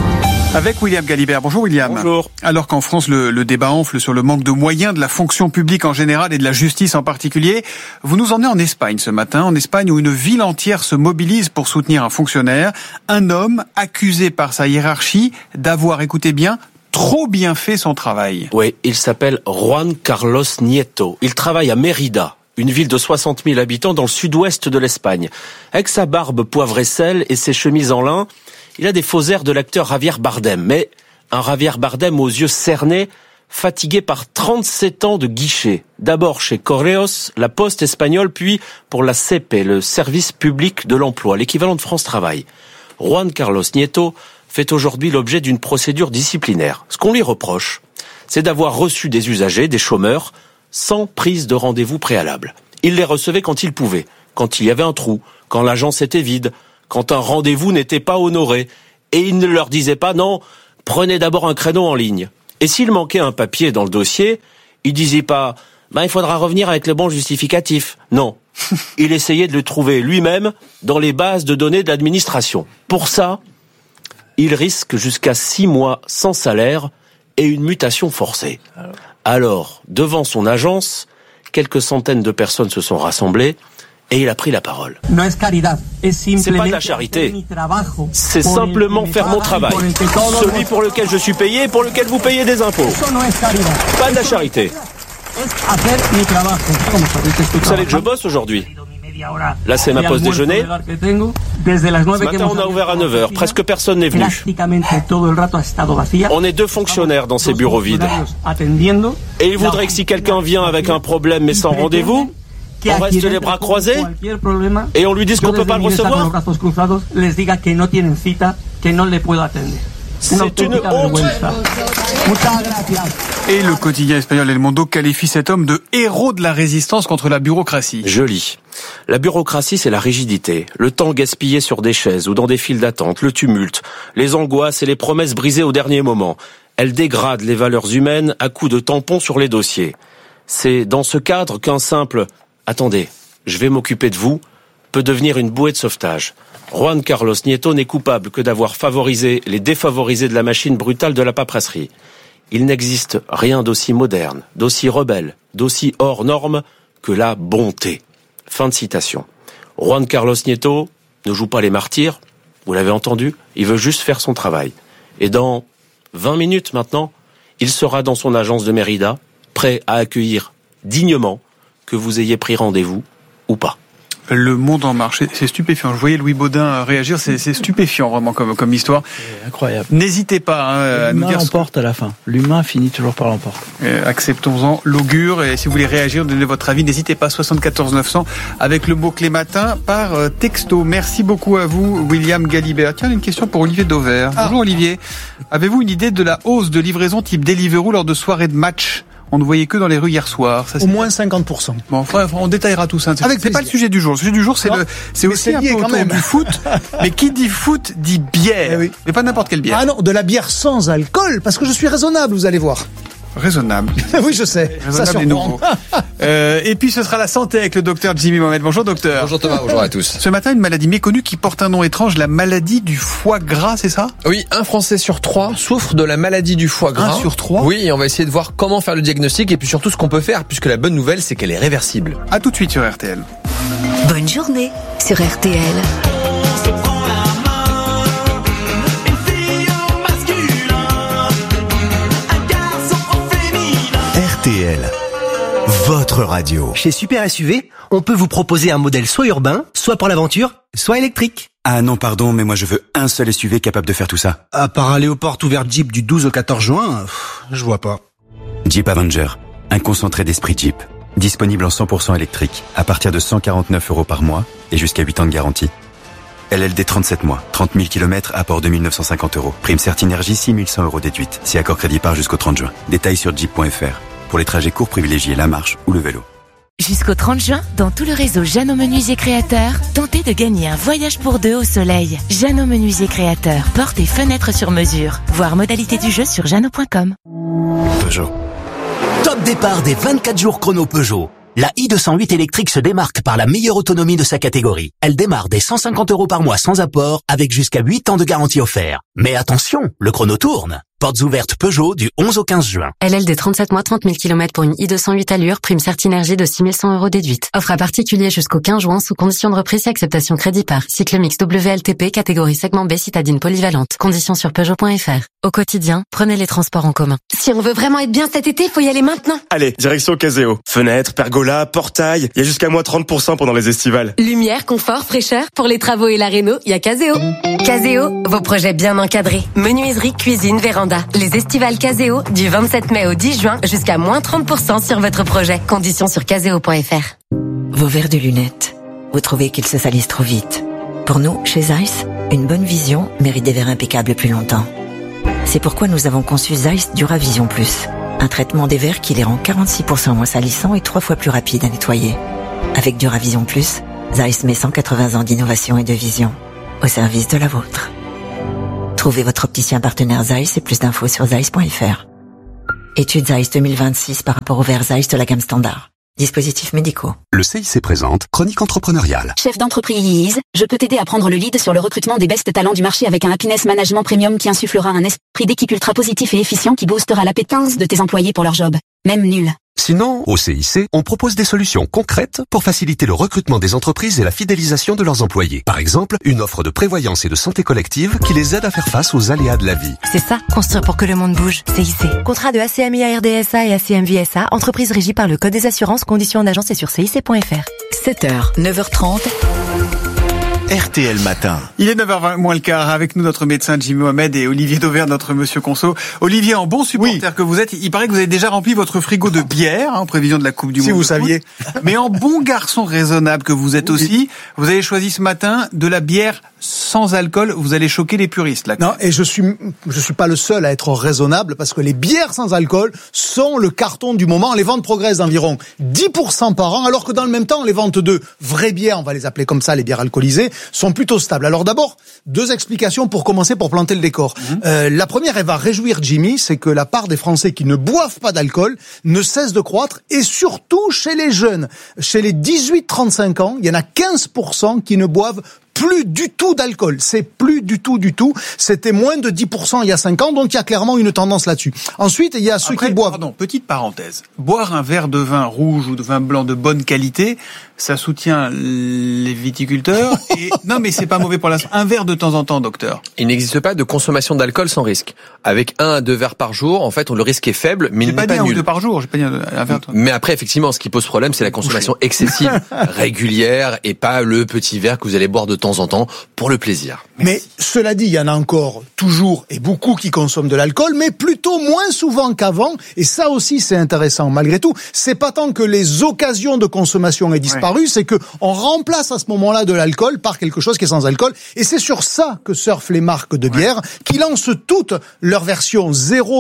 Avec William Galibert. Bonjour William. Bonjour. Alors qu'en France, le débat enfle sur le manque de moyens de la fonction publique en général et de la justice en particulier, vous nous emmenez en Espagne ce matin, en Espagne où une ville entière se mobilise pour soutenir un fonctionnaire, un homme accusé par sa hiérarchie d'avoir, écoutez bien, trop bien fait son travail. Oui, il s'appelle Juan Carlos Nieto. Il travaille à Mérida, une ville de 60 000 habitants dans le sud-ouest de l'Espagne. Avec sa barbe poivre et sel et ses chemises en lin, il a des faux airs de l'acteur Javier Bardem, mais un Javier Bardem aux yeux cernés, fatigué par 37 ans de guichet. D'abord chez Correos, la Poste espagnole, puis pour la CEPE, le service public de l'emploi, l'équivalent de France Travail. Juan Carlos Nieto fait aujourd'hui l'objet d'une procédure disciplinaire. Ce qu'on lui reproche, c'est d'avoir reçu des usagers, des chômeurs, sans prise de rendez-vous préalable. Il les recevait quand il pouvait, quand il y avait un trou, quand l'agence était vide, quand un rendez-vous n'était pas honoré, et il ne leur disait pas non, prenez d'abord un créneau en ligne. Et s'il manquait un papier dans le dossier, il disait pas il faudra revenir avec le bon justificatif. Non, il essayait de le trouver lui-même dans les bases de données de l'administration. Pour ça, il risque jusqu'à 6 mois sans salaire et une mutation forcée. Alors, devant son agence, quelques centaines de personnes se sont rassemblées et il a pris la parole. C'est pas de la charité, c'est simplement faire mon travail, celui pour lequel je suis payé et pour lequel vous payez des impôts. Pas de la charité. Vous savez que je bosse aujourd'hui. Là, c'est ma pause déjeuner. Ce matin, on a ouvert à 9h. Presque personne n'est venu. On est 2 fonctionnaires dans ces bureaux vides. Et il voudrait que si quelqu'un vient avec un problème mais sans rendez-vous, on reste les bras croisés et on lui dise qu'on ne peut pas le recevoir. C'est une honte. Et le quotidien espagnol El Mundo qualifie cet homme de héros de la résistance contre la bureaucratie. Je lis. La bureaucratie, c'est la rigidité, le temps gaspillé sur des chaises ou dans des files d'attente, le tumulte, les angoisses et les promesses brisées au dernier moment. Elle dégrade les valeurs humaines à coups de tampons sur les dossiers. C'est dans ce cadre qu'un simple « Attendez, je vais m'occuper de vous » peut devenir une bouée de sauvetage. Juan Carlos Nieto n'est coupable que d'avoir favorisé les défavorisés de la machine brutale de la paperasserie. Il n'existe rien d'aussi moderne, d'aussi rebelle, d'aussi hors norme que la bonté. Fin de citation. Juan Carlos Nieto ne joue pas les martyrs, vous l'avez entendu, il veut juste faire son travail. Et dans 20 minutes maintenant, il sera dans son agence de Mérida, prêt à accueillir dignement que vous ayez pris rendez-vous ou pas. Le monde en marche, c'est stupéfiant. Je voyais Louis Baudin réagir, c'est stupéfiant vraiment comme histoire. C'est incroyable. N'hésitez pas à nous dire. L'humain l'emporte à la fin. L'humain finit toujours par l'emporter. Acceptons-en l'augure. Et si vous voulez réagir, donnez votre avis, n'hésitez pas 74 900 avec le mot-clé matin par texto. Merci beaucoup à vous, William Galibert. Tiens, une question pour Olivier Dauvert. Bonjour Olivier. Avez-vous une idée de la hausse de livraison type Deliveroo lors de soirées de match? On ne voyait que dans les rues hier soir. Ça, au moins 50%. Bon, on détaillera tout ça. C'est pas le sujet du jour. Le sujet du jour, c'est aussi un peu autour du foot. Mais qui dit foot dit bière. Oui. Mais pas n'importe quelle bière. Ah non, de la bière sans alcool, parce que je suis raisonnable, vous allez voir. Raisonnable. Oui, je sais. Raisonnable ça surprend. Et puis ce sera la santé avec le docteur Jimmy Mohamed. Bonjour docteur. Bonjour Thomas, bonjour à tous. Ce matin, une maladie méconnue qui porte un nom étrange, la maladie du foie gras, c'est ça? Oui, un Français sur 3 souffre de la maladie du foie gras. 1 sur 3? Oui, et on va essayer de voir comment faire le diagnostic et puis surtout ce qu'on peut faire, puisque la bonne nouvelle, c'est qu'elle est réversible. À tout de suite sur RTL. Bonne journée sur RTL. RTL, votre radio. Chez Super SUV, on peut vous proposer un modèle soit urbain, soit pour l'aventure, soit électrique. Ah non, pardon, mais moi je veux un seul SUV capable de faire tout ça. À part aller aux portes ouvertes Jeep du 12 au 14 juin, je vois pas. Jeep Avenger, un concentré d'esprit Jeep. Disponible en 100% électrique, à partir de 149 € par mois et jusqu'à 8 ans de garantie. LLD 37 mois, 30 000 km, apport 2 950 €. Prime Certinergie, 6 100 € déduite. Si accord crédit part jusqu'au 30 juin. Détails sur jeep.fr. Pour les trajets courts, privilégiez la marche ou le vélo. Jusqu'au 30 juin, dans tout le réseau Jeannot Menuisier Créateur, tentez de gagner un voyage pour 2 au soleil. Jeannot Menuisier Créateur, portes et fenêtres sur mesure. Voir modalité du jeu sur jeannot.com. Peugeot. Top départ des 24 jours chrono Peugeot. La i208 électrique se démarque par la meilleure autonomie de sa catégorie. Elle démarre dès 150 € par mois sans apport, avec jusqu'à 8 ans de garantie offert. Mais attention, le chrono tourne. Portes ouvertes Peugeot du 11 au 15 juin. LLD 37 mois, 30 000 km pour une i208 allure, prime Certinergie de 6 100 € déduite. Offre à particulier jusqu'au 15 juin sous condition de reprise et acceptation crédit par. Cycle mix WLTP, catégorie segment B, citadine polyvalente. Conditions sur Peugeot.fr. Au quotidien, prenez les transports en commun. Si on veut vraiment être bien cet été, faut y aller maintenant. Allez, direction Caseo. Fenêtres, pergola, portail. Il y a jusqu'à moins 30% pendant les estivales. Lumière, confort, fraîcheur. Pour les travaux et la réno, il y a Caseo. Caseo, vos projets bien encadrés. Menuiserie, cuisine, véranda. Les estivales Caseo, du 27 mai au 10 juin, jusqu'à moins 30% sur votre projet. Conditions sur caseo.fr. Vos verres de lunettes. Vous trouvez qu'ils se salissent trop vite. Pour nous, chez Zeiss, une bonne vision mérite des verres impeccables plus longtemps. C'est pourquoi nous avons conçu Zeiss Duravision Plus. Un traitement des verres qui les rend 46% moins salissants et 3 fois plus rapides à nettoyer. Avec Duravision Plus, Zeiss met 180 ans d'innovation et de vision au service de la vôtre. Trouvez votre opticien partenaire Zeiss et plus d'infos sur zeiss.fr. Étude Zeiss 2026 par rapport aux verres Zeiss de la gamme standard. Dispositifs médicaux. Le CIC présente Chronique entrepreneuriale. Chef d'entreprise, je peux t'aider à prendre le lead sur le recrutement des best talents du marché avec un Happiness Management Premium qui insufflera un esprit d'équipe ultra positif et efficient qui boostera l'appétence de tes employés pour leur job. Même nul. Sinon, au CIC, on propose des solutions concrètes pour faciliter le recrutement des entreprises et la fidélisation de leurs employés. Par exemple, une offre de prévoyance et de santé collective qui les aide à faire face aux aléas de la vie. C'est ça, construire pour que le monde bouge. CIC. Contrat de ACMI RDSA et ACMVSA, entreprise régie par le Code des assurances, conditions en agence et sur cic.fr. 7h, 9h30. RTL Matin. Il est 9h20 moins le quart. Avec nous, notre médecin Jimmy Mohamed et Olivier Dauvert, notre monsieur Conso. Olivier, en bon supporter que vous êtes, il paraît que vous avez déjà rempli votre frigo de bière, en prévision de la Coupe du Monde. Si vous saviez. Mais en bon garçon raisonnable que vous êtes aussi, vous avez choisi ce matin de la bière sans alcool. Vous allez choquer les puristes, là. Non, et je suis pas le seul à être raisonnable parce que les bières sans alcool sont le carton du moment. Les ventes progressent d'environ 10% par an, alors que dans le même temps, les ventes de vraies bières, on va les appeler comme ça, les bières alcoolisées, sont plutôt stables. Alors d'abord, 2 explications pour commencer, pour planter le décor. La première, elle va réjouir Jimmy, c'est que la part des Français qui ne boivent pas d'alcool ne cesse de croître, et surtout chez les jeunes. Chez les 18-35 ans, il y en a 15% qui ne boivent plus du tout d'alcool. C'est plus du tout. C'était moins de 10% il y a 5 ans, donc il y a clairement une tendance là-dessus. Ensuite, il y a ceux qui boivent. Pardon, petite parenthèse. Boire un verre de vin rouge ou de vin blanc de bonne qualité, ça soutient les viticulteurs. Et non, mais c'est pas mauvais pour la santé. Un verre de temps en temps, docteur. Il n'existe pas de consommation d'alcool sans risque. Avec 1 à 2 verres par jour, en fait, le risque est faible, mais il n'est pas nul. J'ai pas dit 1 ou 2 par jour. J'ai pas dit un verre. Mais après, effectivement, ce qui pose problème, c'est la consommation excessive, régulière, et pas le petit verre que vous allez boire de temps en temps pour le plaisir. Mais cela dit, il y en a encore toujours et beaucoup qui consomment de l'alcool, mais plutôt moins souvent qu'avant. Et ça aussi, c'est intéressant. Malgré tout, c'est pas tant que les occasions de consommation aient disparu, c'est que on remplace à ce moment-là de l'alcool par quelque chose qui est sans alcool. Et c'est sur ça que surfent les marques de bière, qui lancent toutes leur version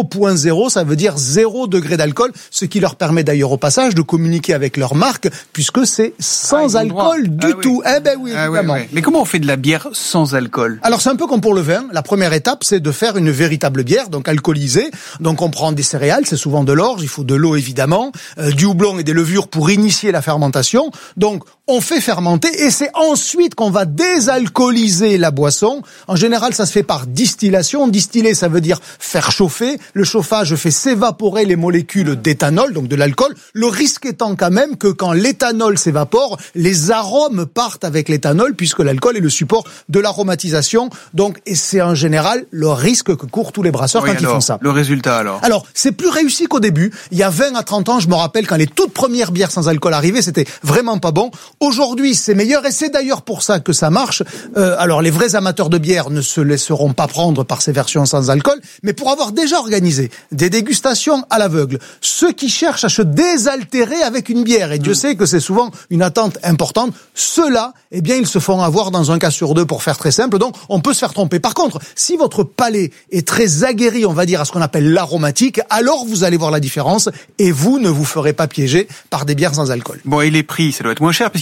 0.0, ça veut dire 0 degré d'alcool, ce qui leur permet d'ailleurs au passage de communiquer avec leur marque, puisque c'est sans alcool du tout. Eh ben oui, évidemment. Mais comment on fait de la bière sans alcool? Alors c'est un peu comme pour le vin. La première étape, c'est de faire une véritable bière, donc alcoolisée. Donc on prend des céréales, c'est souvent de l'orge, il faut de l'eau évidemment, du houblon et des levures pour initier la fermentation. Donc on fait fermenter et c'est ensuite qu'on va désalcooliser la boisson. En général, ça se fait par distillation. Distiller, ça veut dire faire chauffer. Le chauffage fait s'évaporer les molécules d'éthanol, donc de l'alcool. Le risque étant quand même que quand l'éthanol s'évapore, les arômes partent avec l'éthanol, puisque l'alcool est le support de l'aromatisation. Donc, et c'est en général le risque que courent tous les brasseurs quand ils font ça. Le résultat alors? Alors, c'est plus réussi qu'au début. Il y a 20 à 30 ans, je me rappelle quand les toutes premières bières sans alcool arrivaient, c'était vraiment pas bon. Aujourd'hui, c'est meilleur et c'est d'ailleurs pour ça que ça marche. Alors, les vrais amateurs de bière ne se laisseront pas prendre par ces versions sans alcool, mais pour avoir déjà organisé des dégustations à l'aveugle, ceux qui cherchent à se désaltérer avec une bière, et Dieu sait que c'est souvent une attente importante, ceux-là, eh bien, ils se font avoir dans un cas sur 2 pour faire très simple, donc on peut se faire tromper. Par contre, si votre palais est très aguerri, on va dire, à ce qu'on appelle l'aromatique, alors vous allez voir la différence et vous ne vous ferez pas piéger par des bières sans alcool. Bon, et les prix, ça doit être moins cher puisqu'il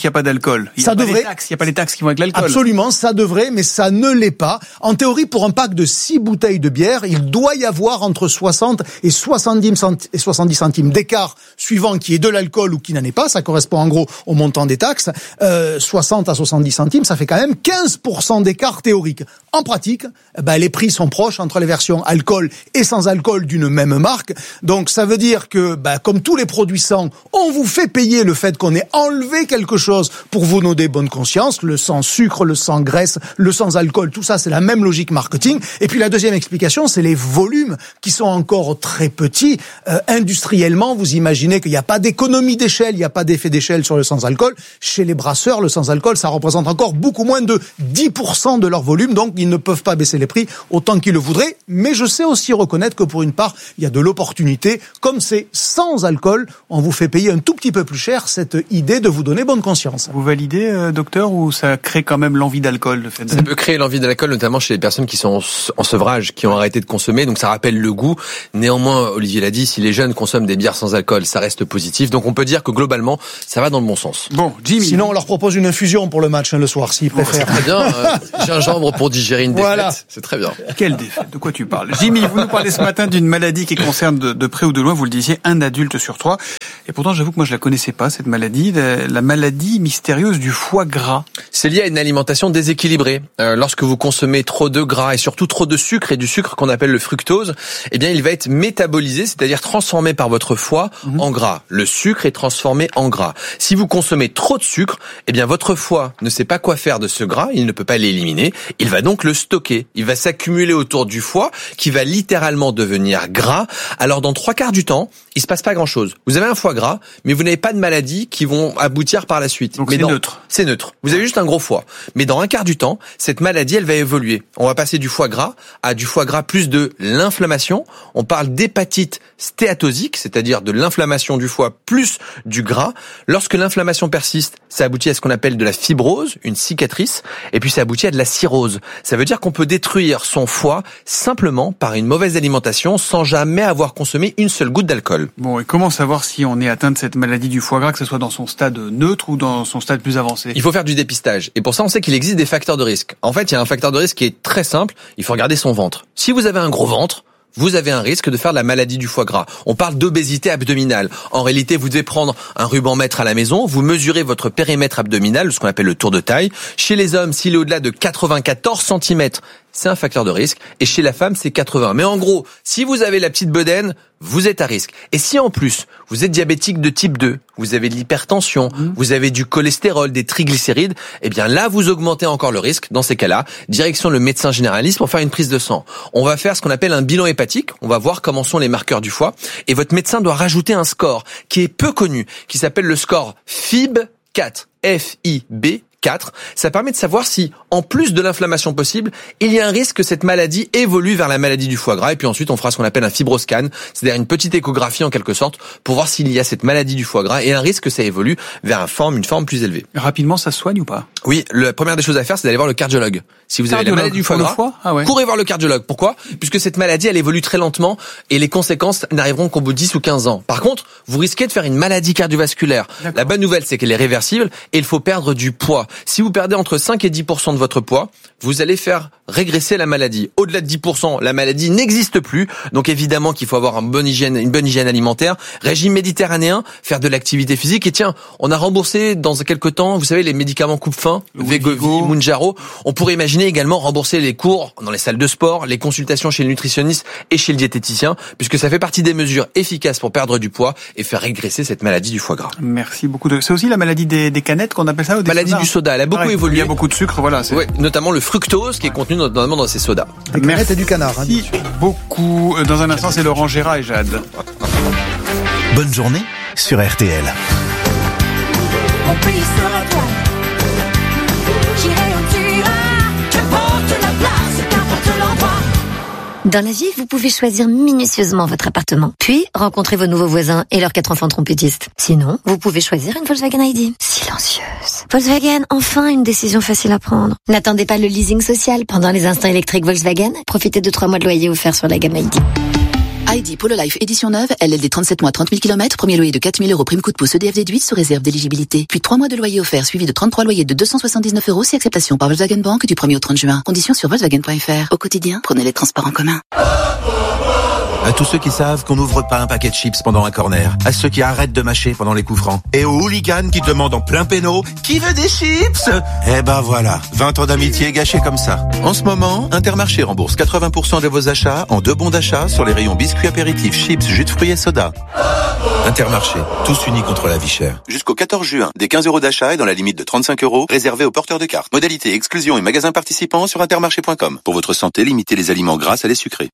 n'y a pas d'alcool. Il n'y a pas les taxes qui vont avec l'alcool. Absolument, ça devrait, mais ça ne l'est pas. En théorie, pour un pack de 6 bouteilles de bière, il doit y avoir entre 60 et 70 centimes d'écart, suivant qui est de l'alcool ou qui n'en est pas. Ça correspond en gros au montant des taxes. 60 à 70 centimes, ça fait quand même 15% d'écart théorique. En pratique, les prix sont proches entre les versions alcool et sans alcool d'une même marque. Donc ça veut dire que, comme tous les produits sans, on vous fait payer le fait qu'on ait enlevé quelque chose pour vous donner bonne conscience. Le sans sucre, le sans graisse, le sans alcool, tout ça, c'est la même logique marketing. Et puis la deuxième explication, c'est les volumes qui sont encore très petits. Industriellement, vous imaginez qu'il n'y a pas d'économie d'échelle, il n'y a pas d'effet d'échelle sur le sans alcool. Chez les brasseurs, le sans alcool, ça représente encore beaucoup moins de 10% de leur volume, donc ils ne peuvent pas baisser les prix autant qu'ils le voudraient. Mais je sais aussi reconnaître que pour une part, il y a de l'opportunité. Comme c'est sans alcool, on vous fait payer un tout petit peu plus cher cette idée de vous donner bonne conscience. Vous validez, docteur, ou ça crée quand même l'envie d'alcool, le fait Ça peut créer l'envie d'alcool, notamment chez les personnes qui sont en sevrage, qui ont arrêté de consommer, donc ça rappelle le goût. Néanmoins, Olivier l'a dit, si les jeunes consomment des bières sans alcool, ça reste positif. Donc on peut dire que globalement, ça va dans le bon sens. Bon, Jimmy. Sinon, on leur propose une infusion pour le match le soir, s'ils préfèrent. C'est très bien. Gingembre pour digérer une défaite, c'est très bien. Quelle défaite? De quoi tu parles? Jimmy, vous nous parlez ce matin d'une maladie qui concerne de près ou de loin, vous le disiez, un adulte sur 3. Et pourtant, j'avoue que moi, je la connaissais pas, cette maladie, la maladie mystérieuse du foie gras. C'est lié à une alimentation déséquilibrée. Lorsque vous consommez trop de gras et surtout trop de sucre, et du sucre qu'on appelle le fructose, eh bien, il va être métabolisé, c'est-à-dire transformé par votre foie en gras. Le sucre est transformé en gras. Si vous consommez trop de sucre, eh bien, votre foie ne sait pas quoi faire de ce gras, il ne peut pas l'éliminer, il va donc le stocker. Il va s'accumuler autour du foie, qui va littéralement devenir gras. Alors, dans 3/4 du temps, il se passe pas grand-chose. Vous avez un foie gras, mais vous n'avez pas de maladies qui vont aboutir par la suite. Donc mais c'est neutre. C'est neutre. Vous avez juste un gros foie. Mais dans 1/4 du temps, cette maladie, elle va évoluer. On va passer du foie gras à du foie gras plus de l'inflammation. On parle d'hépatite stéatosique, c'est-à-dire de l'inflammation du foie plus du gras. Lorsque l'inflammation persiste, ça aboutit à ce qu'on appelle de la fibrose, une cicatrice, et puis ça aboutit à de la cirrhose. Ça veut dire qu'on peut détruire son foie simplement par une mauvaise alimentation sans jamais avoir consommé une seule goutte d'alcool. Bon, et comment savoir si on est atteint de cette maladie du foie gras, que ce soit dans son stade neutre ou dans son stade plus avancé? Il faut faire du dépistage. Et pour ça, on sait qu'il existe des facteurs de risque. En fait, il y a un facteur de risque qui est très simple. Il faut regarder son ventre. Si vous avez un gros ventre, vous avez un risque de faire de la maladie du foie gras. On parle d'obésité abdominale. En réalité, vous devez prendre un ruban-mètre à la maison, vous mesurez votre périmètre abdominal, ce qu'on appelle le tour de taille. Chez les hommes, s'il est au-delà de 94 cm, c'est un facteur de risque. Et chez la femme, c'est 80. Mais en gros, si vous avez la petite bedaine, vous êtes à risque. Et si en plus, vous êtes diabétique de type 2, vous avez de l'hypertension, vous avez du cholestérol, des triglycérides, eh bien là, vous augmentez encore le risque. Dans ces cas-là, direction le médecin généraliste pour faire une prise de sang. On va faire ce qu'on appelle un bilan hépatique. On va voir comment sont les marqueurs du foie. Et votre médecin doit rajouter un score qui est peu connu, qui s'appelle le score FIB4. FIB 4, ça permet de savoir si, en plus de l'inflammation possible, il y a un risque que cette maladie évolue vers la maladie du foie gras. Et puis ensuite, on fera ce qu'on appelle un fibroscan, c'est-à-dire une petite échographie en quelque sorte, pour voir s'il y a cette maladie du foie gras et un risque que ça évolue vers une forme plus élevée. Rapidement, ça se soigne ou pas? Oui, la première des choses à faire, c'est d'aller voir le cardiologue. Si vous avez la maladie du foie gras, courez voir le cardiologue. Pourquoi? Puisque cette maladie, elle évolue très lentement et les conséquences n'arriveront qu'au bout de 10 ou 15 ans. Par contre, vous risquez de faire une maladie cardiovasculaire. La bonne nouvelle, c'est qu'elle est réversible et il faut perdre du poids. Si vous perdez entre 5 et 10% de votre poids, vous allez faire régresser la maladie. Au-delà de 10%, la maladie n'existe plus. Donc évidemment qu'il faut avoir une bonne hygiène alimentaire, régime méditerranéen, faire de l'activité physique. Et tiens, on a remboursé dans quelques temps, vous savez, les médicaments coupe-faim, Wegovy, Mounjaro. On pourrait imaginer également rembourser les cours dans les salles de sport, les consultations chez le nutritionniste et chez le diététicien, puisque ça fait partie des mesures efficaces pour perdre du poids et faire régresser cette maladie du foie gras. Merci beaucoup. C'est aussi la maladie des canettes qu'on appelle ça, ou des maladie sodas? Du soda. Elle a beaucoup évolué. Il y a beaucoup de sucre, voilà. Oui, notamment le fructose qui est contenu notamment dans ces sodas. Des canettes et du canard. Merci beaucoup. Dans un instant, c'est Laurent Gérard et Jade. Bonne journée sur RTL. Mon pays sera toi. J'irai où tu iras. Qu'importe la place, qu'importe l'endroit. Dans la vie, vous pouvez choisir minutieusement votre appartement, puis rencontrer vos nouveaux voisins et leurs 4 enfants trompettistes. Sinon, vous pouvez choisir une Volkswagen ID. Silencieuse. Volkswagen, enfin une décision facile à prendre. N'attendez pas le leasing social pendant les instants électriques Volkswagen. Profitez de 3 mois de loyer offerts sur la gamme ID. Heidi Polo Life édition neuve, LLD 37 mois 30 000 km, premier loyer de 4 000 €, prime coup de pouce EDF déduite sous réserve d'éligibilité. Puis 3 mois de loyer offert suivi de 33 loyers de 279 € si acceptation par Volkswagen Bank du 1er au 30 juin. Conditions sur Volkswagen.fr. Au quotidien, prenez les transports en commun. À tous ceux qui savent qu'on n'ouvre pas un paquet de chips pendant un corner, à ceux qui arrêtent de mâcher pendant les coups francs, et aux hooligans qui demandent en plein péno « Qui veut des chips ?» Eh ben voilà, 20 ans d'amitié gâchés comme ça. En ce moment, Intermarché rembourse 80% de vos achats en 2 bons d'achat sur les rayons biscuits apéritifs, chips, jus de fruits et soda. Intermarché, tous unis contre la vie chère. Jusqu'au 14 juin, des 15 € d'achat et dans la limite de 35 € réservés aux porteurs de cartes. Modalité, exclusion et magasins participants sur intermarché.com. Pour votre santé, limitez les aliments gras à les sucrés.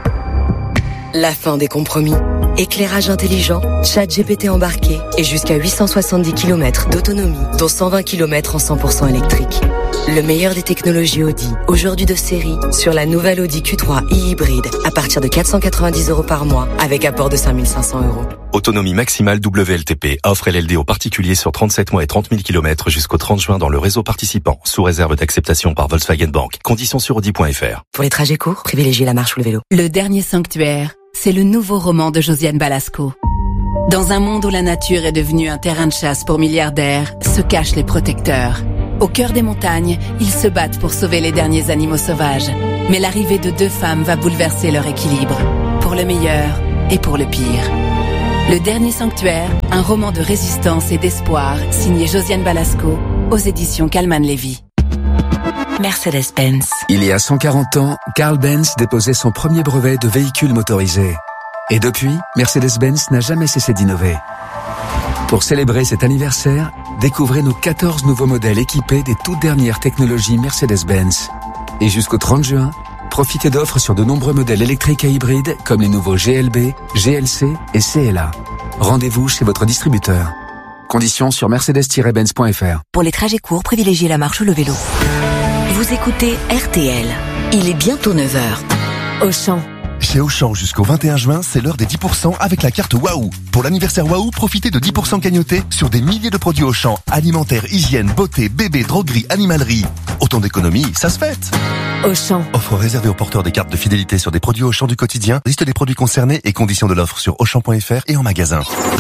La fin des compromis. Éclairage intelligent, ChatGPT embarqué et jusqu'à 870 km d'autonomie, dont 120 km en 100% électrique. Le meilleur des technologies Audi, aujourd'hui de série, sur la nouvelle Audi Q3 e-hybride, à partir de 490 € par mois, avec apport de 5 500 €. Autonomie maximale WLTP. Offre LLD aux particuliers sur 37 mois et 30 000 km jusqu'au 30 juin dans le réseau participant, sous réserve d'acceptation par Volkswagen Bank. Conditions sur Audi.fr. Pour les trajets courts, privilégiez la marche ou le vélo. Le dernier sanctuaire, c'est le nouveau roman de Josiane Balasco. Dans un monde où la nature est devenue un terrain de chasse pour milliardaires, se cachent les protecteurs. Au cœur des montagnes, ils se battent pour sauver les derniers animaux sauvages. Mais l'arrivée de 2 femmes va bouleverser leur équilibre, pour le meilleur et pour le pire. Le dernier sanctuaire, un roman de résistance et d'espoir, signé Josiane Balasco, aux éditions Calman Levy. Mercedes-Benz. Il y a 140 ans, Carl Benz déposait son premier brevet de véhicule motorisé. Et depuis, Mercedes-Benz n'a jamais cessé d'innover. Pour célébrer cet anniversaire, découvrez nos 14 nouveaux modèles équipés des toutes dernières technologies Mercedes-Benz. Et jusqu'au 30 juin, profitez d'offres sur de nombreux modèles électriques et hybrides comme les nouveaux GLB, GLC et CLA. Rendez-vous chez votre distributeur. Conditions sur mercedes-benz.fr. Pour les trajets courts, privilégiez la marche ou le vélo. Vous écoutez RTL. Il est bientôt 9h. Auchan. Chez Auchan, jusqu'au 21 juin, c'est l'heure des 10% avec la carte Waouh. Pour l'anniversaire Waouh, profitez de 10% cagnotés sur des milliers de produits Auchan. Alimentaire, hygiène, beauté, bébé, droguerie, animalerie. Autant d'économies, ça se fête. Auchan. Offre réservée aux porteurs des cartes de fidélité sur des produits Auchan du quotidien. Liste des produits concernés et conditions de l'offre sur Auchan.fr et en magasin.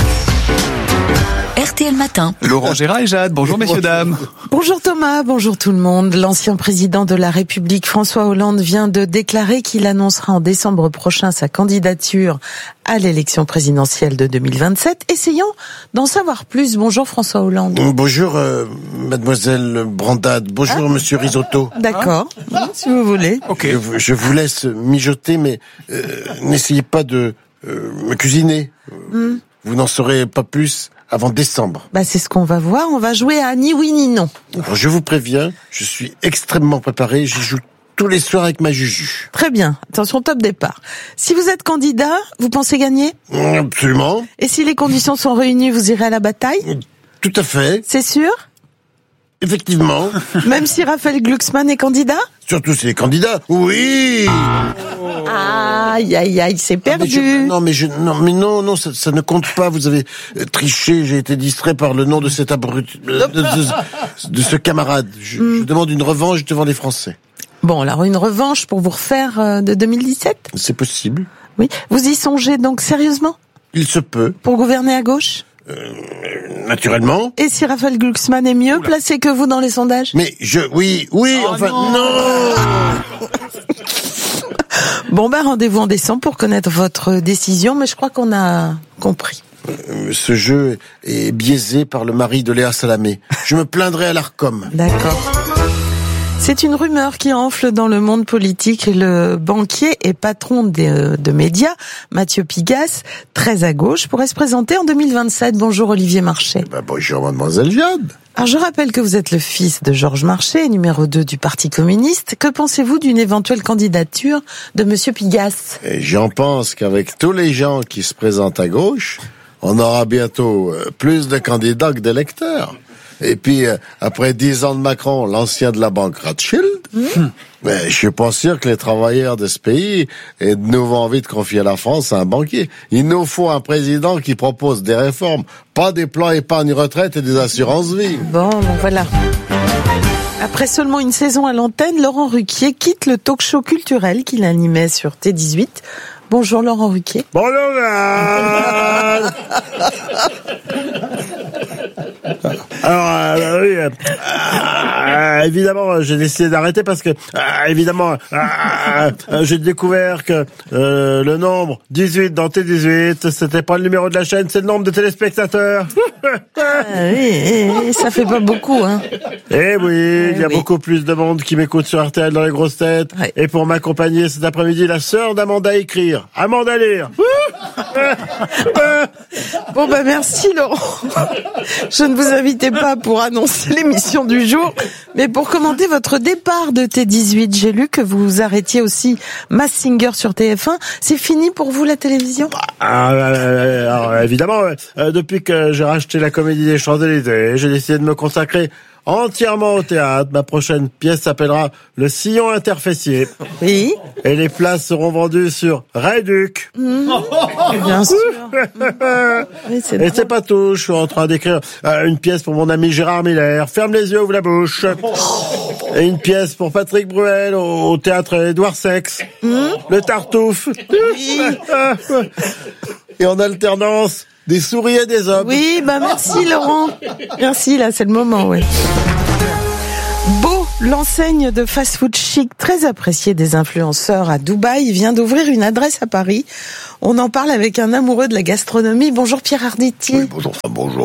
RTL Matin. Laurent Gérard et Jade, bonjour messieurs, dames. Bonjour Thomas, bonjour tout le monde. L'ancien président de la République, François Hollande, vient de déclarer qu'il annoncera en décembre prochain sa candidature à l'élection présidentielle de 2027. Essayons d'en savoir plus. Bonjour François Hollande. Bonjour mademoiselle Brandade, bonjour monsieur Risotto. D'accord, si vous voulez. Okay. Je vous laisse mijoter, mais n'essayez pas de me cuisiner. Vous n'en saurez pas plus avant décembre. C'est ce qu'on va voir. On va jouer à ni oui ni non. Alors, je vous préviens, je suis extrêmement préparé. J'y joue tous les soirs avec ma Juju. Très bien. Attention, top départ. Si vous êtes candidat, vous pensez gagner ? Absolument. Et si les conditions sont réunies, vous irez à la bataille ? Tout à fait. C'est sûr ? Effectivement. Même si Raphaël Glucksmann est candidat ? Surtout s'il est candidat. Oui. Aïe, aïe, aïe, c'est perdu. Non, ça ne compte pas. Vous avez triché. J'ai été distrait par le nom de cet abruti, de ce camarade. Je demande une revanche devant les Français. Bon, alors une revanche pour vous refaire de 2017 ? C'est possible. Oui. Vous y songez donc sérieusement ? Il se peut. Pour gouverner à gauche ? Naturellement. Et si Raphaël Glucksmann est mieux placé que vous dans les sondages ? Mais oui, non. Bon, rendez-vous en décembre pour connaître votre décision, mais je crois qu'on a compris. Ce jeu est biaisé par le mari de Léa Salamé. Je me plaindrai à l'Arcom. D'accord. C'est une rumeur qui enfle dans le monde politique. Le banquier et patron de médias, Mathieu Pigasse, très à gauche, pourrait se présenter en 2027. Bonjour Olivier Marchais. Bonjour mademoiselle Jade. Alors je rappelle que vous êtes le fils de Georges Marchais, numéro 2 du Parti communiste. Que pensez-vous d'une éventuelle candidature de monsieur Pigasse ? J'en pense qu'avec tous les gens qui se présentent à gauche, on aura bientôt plus de candidats que d'électeurs. Et puis, après 10 ans de Macron, l'ancien de la banque Rothschild, je suis pas sûr que les travailleurs de ce pays aient de nouveau envie de confier la France à un banquier. Il nous faut un président qui propose des réformes, pas des plans épargne retraite et des assurances vie. Bon, voilà. Après seulement une saison à l'antenne, Laurent Ruquier quitte le talk-show culturel qu'il animait sur T18. Bonjour Laurent Ruquier. Bonjour. Alors, oui, évidemment, j'ai décidé d'arrêter parce que, évidemment, j'ai découvert que le nombre 18 dans T18, c'était pas le numéro de la chaîne, c'est le nombre de téléspectateurs. Oui, ça fait pas beaucoup, hein. Eh oui, il y a beaucoup plus de monde qui m'écoute sur RTL dans les grosses têtes. Oui. Et pour m'accompagner cet après-midi, la sœur d'Amanda Écrire, Amanda Lire. Bon, merci Laurent. Je ne vous invitais pas pour annoncer l'émission du jour, mais pour commenter votre départ de T18. J'ai lu que vous arrêtiez aussi Masked Singer sur TF1. C'est fini pour vous la télévision? Alors, évidemment, depuis que j'ai racheté la Comédie des Champs-Élysées, j'ai décidé de me consacrer entièrement au théâtre. Ma prochaine pièce s'appellera Le Sillon Interfessier. Oui. Et les places seront vendues sur Réduc. Bien sûr. Oui, et c'est pas tout. Je suis en train d'écrire une pièce pour mon ami Gérard Miller. Ferme les yeux, ouvre la bouche. Et une pièce pour Patrick Bruel au théâtre Édouard Sex. Le Tartouffe. Oui. Et en alternance, des souris et des hommes. Oui, merci Laurent. Merci, là, c'est le moment, oui. Beau, l'enseigne de fast-food chic très appréciée des influenceurs à Dubaï, vient d'ouvrir une adresse à Paris. On en parle avec un amoureux de la gastronomie. Bonjour Pierre Arditi. Oui, bonjour.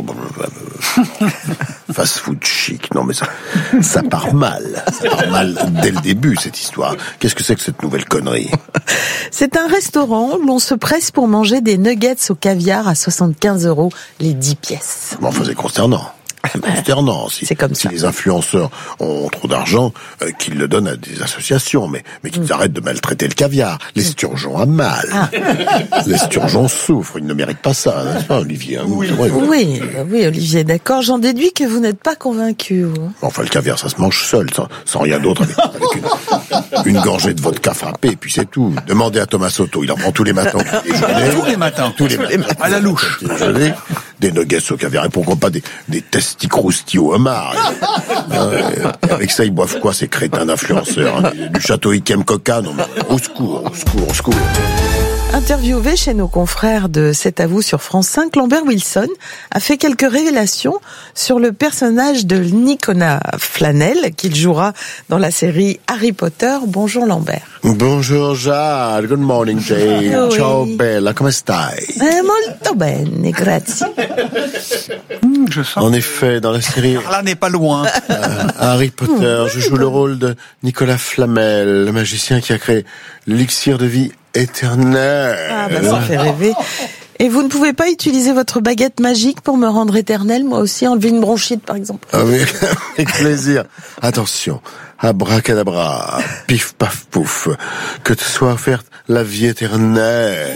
Fast-food chic. Non, mais ça part mal. Ça part mal dès le début, cette histoire. Qu'est-ce que c'est que cette nouvelle connerie? C'est un restaurant où l'on se presse pour manger des nuggets au caviar à 75 € les 10 pièces. Bon, enfin, c'est consternant. C'est consternant. Si les influenceurs ont trop d'argent, qu'ils le donnent à des associations, mais qu'ils arrêtent de maltraiter le caviar. L'esturgeon a mal. L'esturgeon souffre. Il ne mérite pas ça, n'est-ce pas, Olivier? Oui, Olivier, d'accord. J'en déduis que vous n'êtes pas convaincu. Enfin, le caviar, ça se mange seul, sans rien d'autre, avec une gorgée de vodka frappée, et puis c'est tout. Demandez à Thomas Soto, il en prend tous les matins. Tous les matins. À la louche. Des nuggets au caviar, et pourquoi pas des testis croustilles au homard. Et avec ça, ils boivent quoi, ces crétins d'influenceurs, hein, du château Ikem Coca? Non, mais au secours. Interviewé chez nos confrères de C'est à vous sur France 5, Lambert Wilson a fait quelques révélations sur le personnage de Nicolas Flamel qu'il jouera dans la série Harry Potter. Bonjour Lambert. Bonjour Jade, good morning Jade. Oui. Ciao bella, come stai? Molto bene, grazie. Je sens. En effet, dans la série Là n'est pas loin. Harry Potter, je joue le rôle de Nicolas Flamel, le magicien qui a créé l'élixir de vie éternelle. Ça fait rêver. Et vous ne pouvez pas utiliser votre baguette magique pour me rendre éternelle, moi aussi, enlever une bronchite par exemple? Avec plaisir. Attention, abracadabra, pif paf pouf, que te soit offerte la vie éternelle.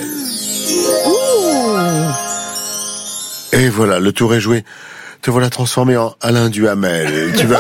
Et voilà, le tour est joué. Te voilà transformé en Alain Duhamel. Tu vas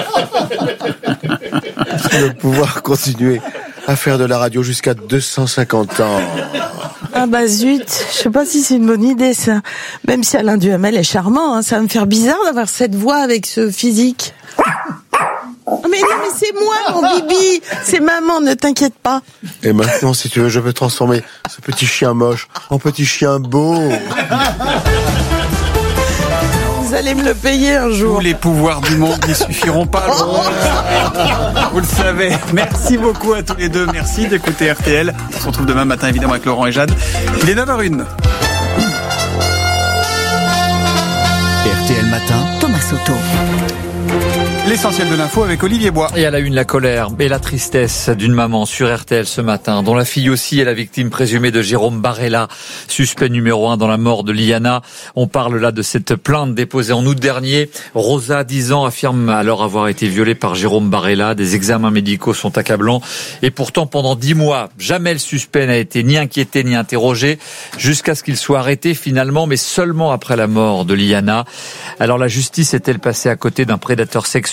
pouvoir continuer à faire de la radio jusqu'à 250 ans. Ah bah zut, je sais pas si c'est une bonne idée ça. Même si Alain Duhamel est charmant, hein, ça va me faire bizarre d'avoir cette voix avec ce physique. Mais non, mais c'est moi mon bibi, c'est maman, ne t'inquiète pas. Et maintenant, si tu veux, je peux transformer ce petit chien moche en petit chien beau. Vous allez me le payer un jour. Tous les pouvoirs du monde n'y suffiront pas. Vous le savez. Merci beaucoup à tous les deux. Merci d'écouter RTL. On se retrouve demain matin évidemment avec Laurent et Jade. Il est 9h01. RTL Matin, Thomas Soto. L'essentiel de l'info avec Olivier Bois. Et à la une, la colère et la tristesse d'une maman sur RTL ce matin, dont la fille aussi est la victime présumée de Jérôme Barella, suspect numéro 1 dans la mort de Liana. On parle là de cette plainte déposée en août dernier. Rosa, 10 ans, affirme alors avoir été violée par Jérôme Barella. Des examens médicaux sont accablants. Et pourtant, pendant 10 mois, jamais le suspect n'a été ni inquiété ni interrogé, jusqu'à ce qu'il soit arrêté finalement, mais seulement après la mort de Liana. Alors la justice est-elle passée à côté d'un prédateur sexuel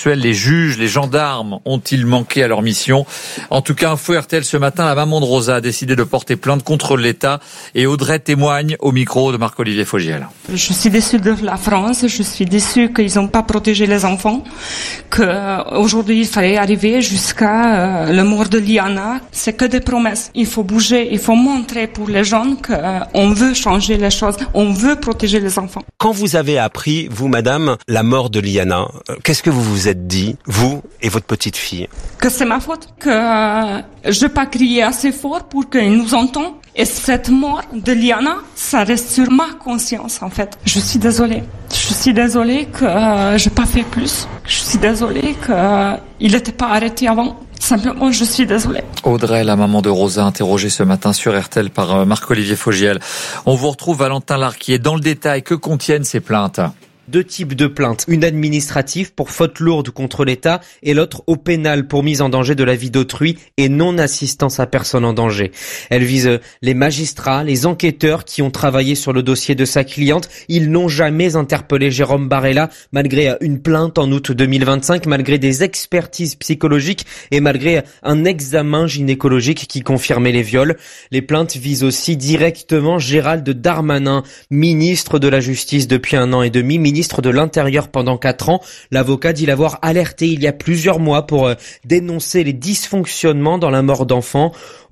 sexuels. Les juges, les gendarmes ont-ils manqué à leur mission? En tout cas, info RTL ce matin, la maman de Rosa a décidé de porter plainte contre l'État et Audrey témoigne au micro de Marc-Olivier Fogiel. Je suis déçue de la France, je suis déçue qu'ils n'ont pas protégé les enfants, qu'aujourd'hui il fallait arriver jusqu'à le mort de Liana. C'est que des promesses. Il faut bouger, il faut montrer pour les jeunes qu'on veut changer les choses, on veut protéger les enfants. Quand vous avez appris, vous madame, la mort de Liana, qu'est-ce que vous vous êtes dit, vous et votre petite fille? Que c'est ma faute, que je n'ai pas crié assez fort pour qu'ils nous entendent. Et cette mort de Liana, ça reste sur ma conscience en fait. Je suis désolée. Je suis désolée que j'ai pas fait plus. Je suis désolée qu'il n'était pas arrêté avant. Simplement, je suis désolée. Audrey, la maman de Rosa, interrogée ce matin sur RTL par Marc-Olivier Fogiel. On vous retrouve Valentin Larquier. Dans le détail, que contiennent ces plaintes? Deux types de plaintes. Une administrative pour faute lourde contre l'État et l'autre au pénal pour mise en danger de la vie d'autrui et non-assistance à personne en danger. Elle vise les magistrats, les enquêteurs qui ont travaillé sur le dossier de sa cliente. Ils n'ont jamais interpellé Jérôme Barella malgré une plainte en août 2025, malgré des expertises psychologiques et malgré un examen gynécologique qui confirmait les viols. Les plaintes visent aussi directement Gérald Darmanin, ministre de la Justice depuis 1 an et demi, ministre de l'Intérieur pendant 4 ans. L'avocat dit l'avoir alerté il y a plusieurs mois pour dénoncer les dysfonctionnements dans la mort d'enfants.